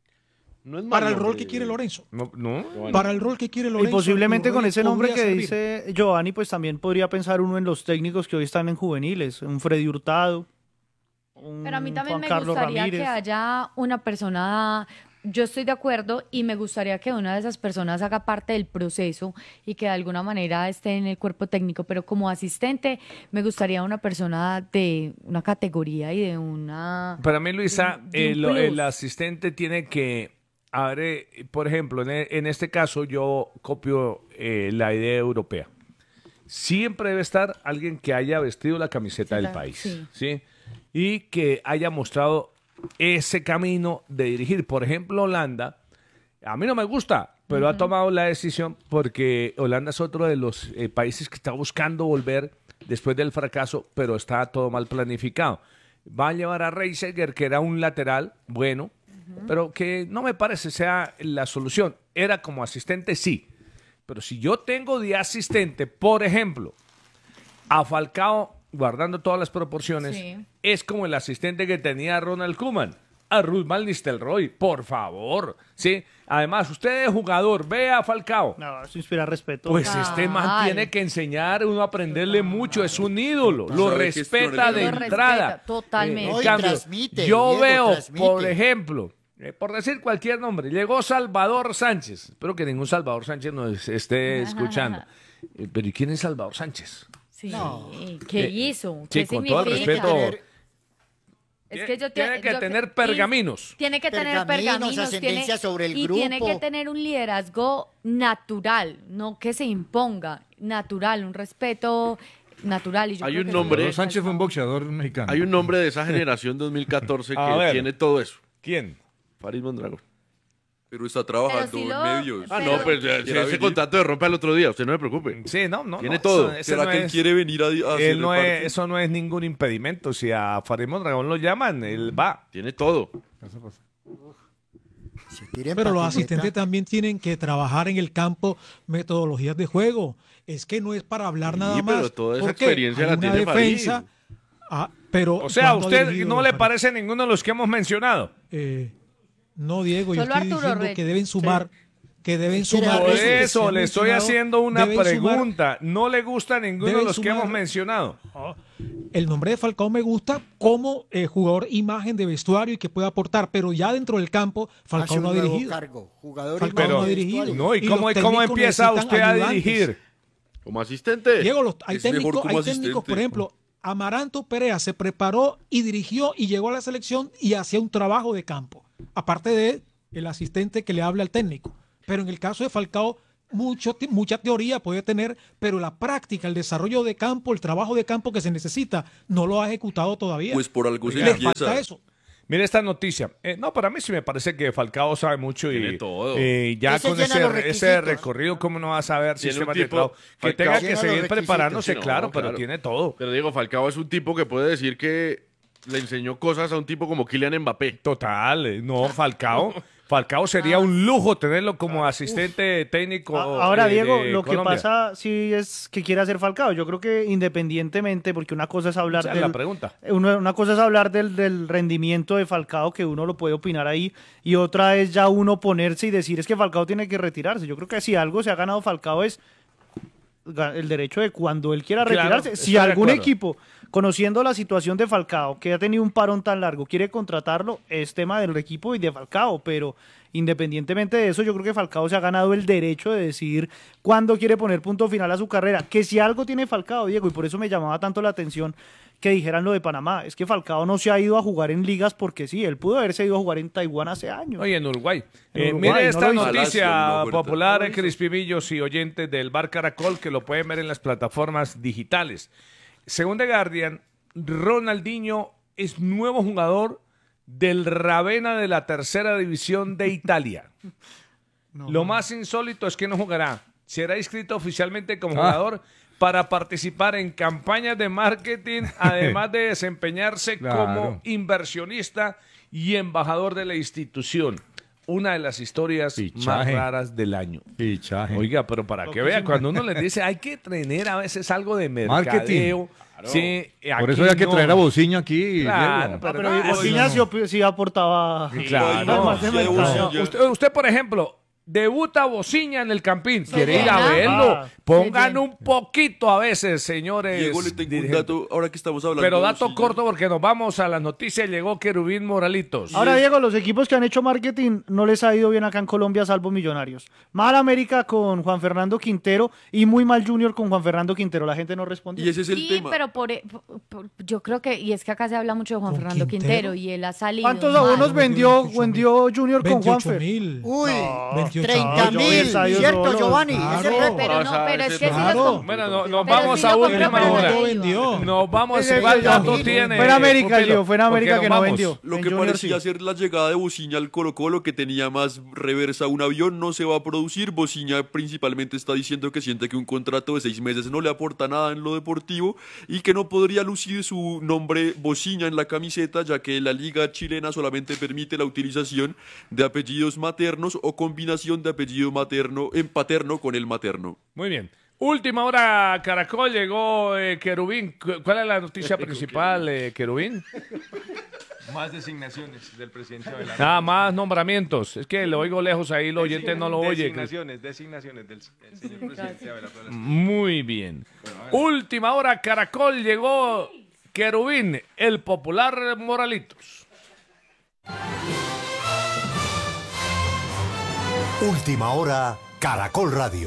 No es Para mal el rol nombre. que quiere Lorenzo. No, no. Bueno. Para el rol que quiere Y Lorenzo. posiblemente Arturo con Reyes ese nombre que podría servir. dice Giovanni, pues también podría pensar uno en los técnicos que hoy están en juveniles. Un Freddy Hurtado, un Pero a mí también Juan me Carlos gustaría Ramírez. que haya una persona, yo estoy de acuerdo y me gustaría que una de esas personas haga parte del proceso y que de alguna manera esté en el cuerpo técnico, pero como asistente me gustaría una persona de una categoría y de una... Para mí, Luisa, de un el, plus. el asistente tiene que, a ver, eh, por ejemplo, en, e- en este caso yo copio eh, la idea europea. Siempre debe estar alguien que haya vestido la camiseta Sí, del la- país, sí. ¿sí? Y que haya mostrado ese camino de dirigir. Por ejemplo, Holanda, a mí no me gusta, pero ha tomado la decisión porque Holanda es otro de los eh, países que está buscando volver después del fracaso, pero está todo mal planificado. Va a llevar a Reiseger, que era un lateral bueno, pero que no me parece sea la solución. Era como asistente, sí. Pero si yo tengo de asistente, por ejemplo, a Falcao, guardando todas las proporciones, Sí. es como el asistente que tenía Ronald Koeman, a Ruth Van Nistelrooy, por favor, ¿sí? Además, usted es jugador, ve a Falcao. No, eso inspira respeto. Pues este man Total. tiene que enseñar, uno aprenderle mucho, es un ídolo, lo Sabe respeta gestionar de el Lo entrada. respeta, totalmente. En No, y cambio, transmite, yo Diego, veo, transmite. por ejemplo, eh, por decir cualquier nombre, llegó Salvador Sánchez. Espero que ningún Salvador Sánchez nos esté escuchando. Eh, Pero ¿y quién es Salvador Sánchez? Sí, No. ¿qué Eh, hizo? sí, ¿Qué con todo el significa? respeto. Es que yo Tiene te- que yo- tener y pergaminos. Tiene que tener Pergaminos, pergaminos. ascendencia tiene- sobre el y tiene grupo. que tener un liderazgo natural, no que se imponga, natural, un respeto natural. Y yo Hay creo un que nombre- Salvador Sánchez fue un boxeador mexicano. Hay un nombre de esa generación dos mil catorce A que ver. tiene todo eso. ¿Quién? Farid Mondragón. Pero está trabajando Pero si en lo- medios. Ah, Pero- no, pues ya, Quiera ese venir. contrato de rompe al otro día, usted no se preocupe. Sí, no, no. Tiene no, todo. eso- ese ¿Será no que él es- quiere venir a, a hacer él no es- reparto? eso no es ningún impedimento. Si a Farid Mondragón lo llaman, él va. Tiene todo. Se tiren Pero los patineta. asistentes también tienen que trabajar en el campo metodologías de juego. Es que no es para hablar Sí, nada pero más. toda esa porque experiencia hay la una tiene Farid. defensa. Ah, pero O sea, ¿a ¿cuándo ha usted dirigido no le Farid? parece ninguno de los que hemos mencionado? Eh, no, Diego, yo Solo estoy Arturo diciendo Reyes. que deben sumar, que deben Quiere sumar. dar Por Eso que eso le estoy haciendo una deben sumar- pregunta. No le gusta a ninguno de deben los que sumar- hemos mencionado. El nombre de Falcao me gusta como eh, jugador imagen de vestuario y que puede aportar, pero ya dentro del campo Falcao Hace un no ha nuevo dirigido. cargo, jugador Falcao imagen no ha de dirigido. vestuario. No, ¿y Y cómo, los cómo técnicos empieza necesitan usted a ayudantes. dirigir? Como asistente. Diego, los, hay Es mejor técnicos, como hay técnicos, por asistente. ejemplo, Amaranto Perea se preparó y dirigió y llegó a la selección y hacía un trabajo de campo, aparte de el asistente que le habla al técnico. Pero en el caso de Falcao, mucho, te- mucha teoría puede tener, pero la práctica, el desarrollo de campo, el trabajo de campo que se necesita, no lo ha ejecutado todavía. Pues por algo se Le empieza. falta eso. Mire esta noticia. Eh, no, para mí sí me parece que Falcao sabe mucho y Tiene todo. eh, ya Ese con llena ese, los ese requisitos. recorrido, ¿cómo no va a saber Tiene un sistemas de tipo- trabajo? Que Falcao tenga que llena los seguir requisitos. preparándose, No, claro, pero claro. tiene todo. Pero Diego Falcao es un tipo que puede decir que le enseñó cosas a un tipo como Kylian Mbappé. Total, eh, no, Falcao. Falcao sería un lujo tenerlo como asistente técnico. A- Ahora, eh, Diego, de lo que Colombia. pasa sí es que quiere hacer Falcao. Yo creo que independientemente, porque una cosa es hablar Esa es la del, pregunta. Una, una cosa es hablar del, del rendimiento de Falcao, que uno lo puede opinar ahí, y otra es ya uno ponerse y decir es que Falcao tiene que retirarse. Yo creo que si algo se ha ganado Falcao es ga- el derecho de cuando él quiera Claro, retirarse. estoy Si de algún acuerdo. equipo, conociendo la situación de Falcao, que ha tenido un parón tan largo, quiere contratarlo, es tema del equipo y de Falcao, pero independientemente de eso, yo creo que Falcao se ha ganado el derecho de decidir cuándo quiere poner punto final a su carrera. Que si algo tiene Falcao, Diego, y por eso me llamaba tanto la atención que dijeran lo de Panamá, es que Falcao no se ha ido a jugar en ligas porque sí, él pudo haberse ido a jugar en Taiwán hace años. Oye, en Uruguay. En Eh, Uruguay, mire no esta lo hizo. noticia Palacio, no, Huerta. popular, No lo hizo. crispimillos y oyentes del Bar Caracol, que lo pueden ver en las plataformas digitales. Según The Guardian, Ronaldinho es nuevo jugador del Ravenna de la tercera división de Italia. Lo más insólito es que no jugará. Será inscrito oficialmente como Ah. jugador para participar en campañas de marketing, además de desempeñarse Claro. como inversionista y embajador de la institución. Una de las historias más Fichaje. raras del año. Fichaje. Oiga, pero para que vea, cuando uno les dice hay que tener a veces algo de mercadeo. Marketing. Sí, Por aquí eso hay que no. traer a Bociño aquí. Claro, Diego. pero Pero no, Bociña sí, op- sí aportaba. Claro. Además de Sí, de mercado. Bociña. Usted, usted, por ejemplo, debuta Bociña en el Campín. Quiere ir a llena. verlo. Ah, Pongan se llena. un poquito a veces, señores. Diego, le tengo un dirigentes. dato, ahora que estamos hablando. Pero de dato Bociña. corto porque nos vamos a las noticias. Llegó Querubín Moralitos. Ahora, Diego, los equipos que han hecho marketing no les ha ido bien acá en Colombia, salvo Millonarios. Mal América con Juan Fernando Quintero y muy mal Junior con Juan Fernando Quintero. La gente no respondió. Y ese es el Sí, tema. pero por, e- por- por- yo creo que, y es que acá se habla mucho de Juan ¿Con Fernando Quintero? Quintero? y él ha salido. ¿Cuántos mal. abonos vendió, vendió Junior con veintiocho Juanfer? mil. Uy, veintiocho. treinta yo mil, hubiera ido ¿cierto, solo. Giovanni? Claro. Ese récord. Pero no, Pasa pero es ese que si claro. los com- Bueno, no- nos Pero vamos sí a lo última compró, pero hora. no vendió. Nos vamos. Ese- ¿Cuál ese- dato ese- tiene? Fue en América, Pupilo? Gio, fue en Porque América nos que no vamos. vendió. Lo En que Junior parecía sí. ser la llegada de Bociña al Colo Colo, que tenía más reversa un avión, no se va a producir. Bociña principalmente está diciendo que siente que un contrato de seis meses no le aporta nada en lo deportivo y que no podría lucir su nombre Bociña en la camiseta, ya que la liga chilena solamente permite la utilización de apellidos maternos o combinación de apellido materno en paterno con el materno. Muy bien. Última hora, Caracol, llegó eh, Querubín. Cu- ¿Cuál es la noticia principal, eh, Querubín? Más designaciones del presidente Abelardo. Nada más nombramientos. Es que lo oigo lejos ahí, el oyente no lo oye. Designaciones, designaciones del del señor presidente Abelardo. Muy bien. Última hora, Caracol, llegó Querubín, el popular Moralitos. Última hora, Caracol Radio.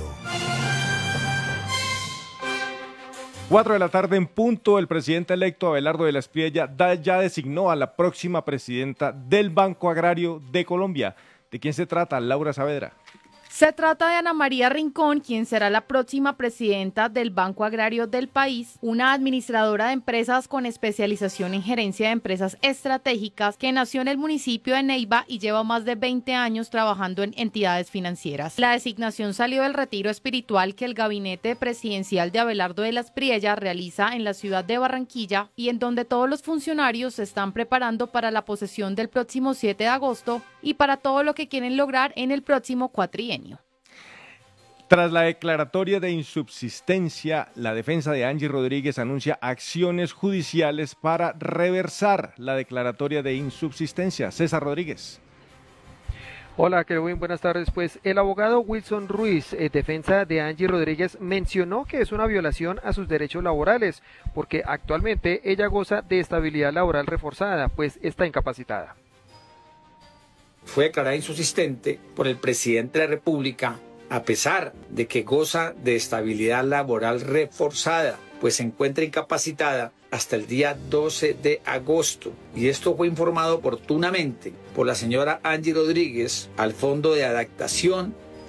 Cuatro de la tarde en punto, el presidente electo Abelardo de la Espriella da- ya designó a la próxima presidenta del Banco Agrario de Colombia. ¿De quién se trata? Laura Saavedra. Se trata de Ana María Rincón, quien será la próxima presidenta del Banco Agrario del país, una administradora de empresas con especialización en gerencia de empresas estratégicas que nació en el municipio de Neiva y lleva más de veinte años trabajando en entidades financieras. La designación salió del retiro espiritual que el gabinete presidencial de Abelardo de la Espriella realiza en la ciudad de Barranquilla y en donde todos los funcionarios se están preparando para la posesión del próximo siete de agosto y para todo lo que quieren lograr en el próximo cuatrienio. Tras la declaratoria de insubsistencia, la defensa de Angie Rodríguez anuncia acciones judiciales para reversar la declaratoria de insubsistencia. César Rodríguez. Hola, Kerwin, buenas tardes. Pues el abogado Wilson Ruiz, eh, defensa de Angie Rodríguez, mencionó que es una violación a sus derechos laborales, porque actualmente ella goza de estabilidad laboral reforzada, pues está incapacitada. Fue declarada insubsistente por el presidente de la República, a pesar de que goza de estabilidad laboral reforzada, pues se encuentra incapacitada hasta el día doce de agosto. Y esto fue informado oportunamente por la señora Angie Rodríguez al Fondo de Adaptación.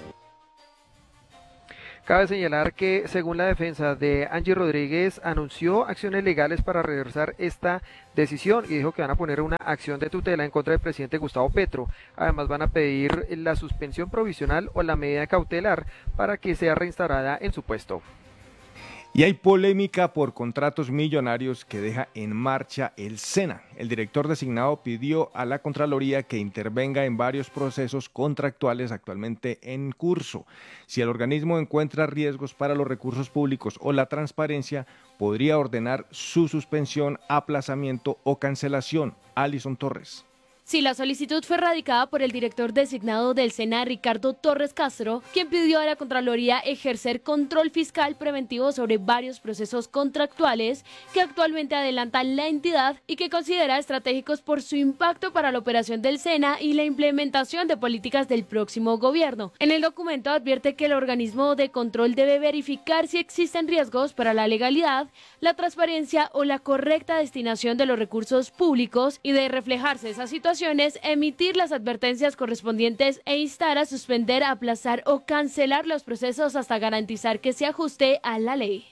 Cabe señalar que, según la defensa de Angie Rodríguez, anunció acciones legales para reversar esta decisión y dijo que van a poner una acción de tutela en contra del presidente Gustavo Petro. Además, van a pedir la suspensión provisional o la medida cautelar para que sea reinstaurada en su puesto. Y hay polémica por contratos millonarios que deja en marcha el SENA. El director designado pidió a la Contraloría que intervenga en varios procesos contractuales actualmente en curso. Si el organismo encuentra riesgos para los recursos públicos o la transparencia, podría ordenar su suspensión, aplazamiento o cancelación. Alison Torres. Sí, la solicitud fue radicada por el director designado del SENA, Ricardo Torres Castro, quien pidió a la Contraloría ejercer control fiscal preventivo sobre varios procesos contractuales que actualmente adelantan la entidad y que considera estratégicos por su impacto para la operación del SENA y la implementación de políticas del próximo gobierno. En el documento advierte que el organismo de control debe verificar si existen riesgos para la legalidad, la transparencia o la correcta destinación de los recursos públicos y de reflejarse esa situación, emitir las advertencias correspondientes e instar a suspender, aplazar o cancelar los procesos hasta garantizar que se ajuste a la ley.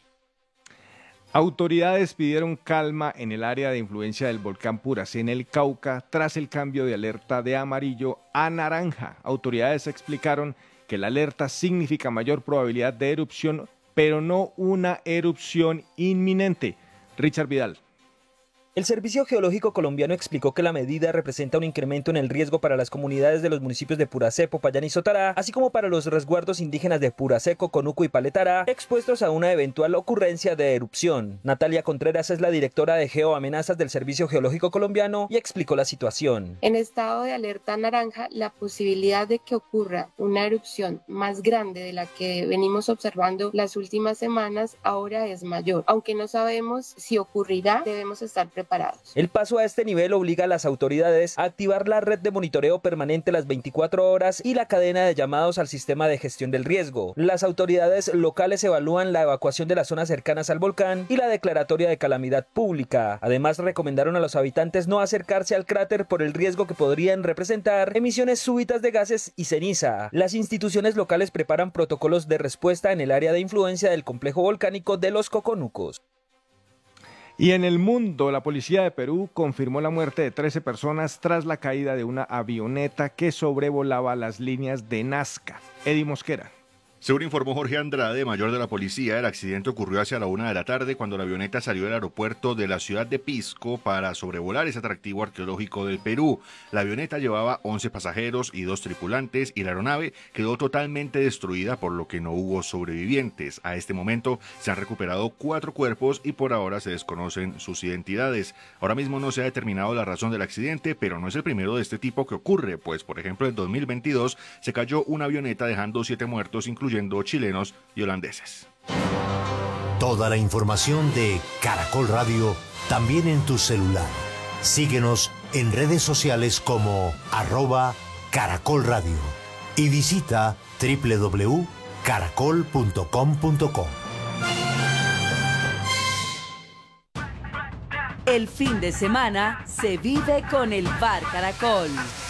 Autoridades pidieron calma en el área de influencia del volcán Puracé en el Cauca tras el cambio de alerta de amarillo a naranja. Autoridades explicaron que la alerta significa mayor probabilidad de erupción, pero no una erupción inminente. Richard Vidal. El Servicio Geológico Colombiano explicó que la medida representa un incremento en el riesgo para las comunidades de los municipios de Puracé, Popayán y Sotará, así como para los resguardos indígenas de Puracé, Coconuco y Paletara, expuestos a una eventual ocurrencia de erupción. Natalia Contreras es la directora de Geoamenazas del Servicio Geológico Colombiano y explicó la situación. En estado de alerta naranja, la posibilidad de que ocurra una erupción más grande de la que venimos observando las últimas semanas ahora es mayor. Aunque no sabemos si ocurrirá, debemos estar preparados. Preparados. El paso a este nivel obliga a las autoridades a activar la red de monitoreo permanente las veinticuatro horas y la cadena de llamados al sistema de gestión del riesgo. Las autoridades locales evalúan la evacuación de las zonas cercanas al volcán y la declaratoria de calamidad pública. Además, recomendaron a los habitantes no acercarse al cráter por el riesgo que podrían representar emisiones súbitas de gases y ceniza. Las instituciones locales preparan protocolos de respuesta en el área de influencia del complejo volcánico de los Coconucos. Y en el mundo, la policía de Perú confirmó la muerte de trece personas tras la caída de una avioneta que sobrevolaba las líneas de Nazca. Eddie Mosquera. Según informó Jorge Andrade, mayor de la policía, el accidente ocurrió hacia la una de la tarde cuando la avioneta salió del aeropuerto de la ciudad de Pisco para sobrevolar ese atractivo arqueológico del Perú. La avioneta llevaba once pasajeros y dos tripulantes y la aeronave quedó totalmente destruida, por lo que no hubo sobrevivientes. A este momento se han recuperado cuatro cuerpos y por ahora se desconocen sus identidades. Ahora mismo no se ha determinado la razón del accidente, pero no es el primero de este tipo que ocurre, pues por ejemplo en dos mil veintidós se cayó una avioneta dejando siete muertos, incluyendo chilenos y holandeses. Toda la información de Caracol Radio también en tu celular. Síguenos en redes sociales como arroba Caracol Radio y visita doble u doble u doble u punto caracol punto com punto co. El fin de semana se vive con el Bar Caracol.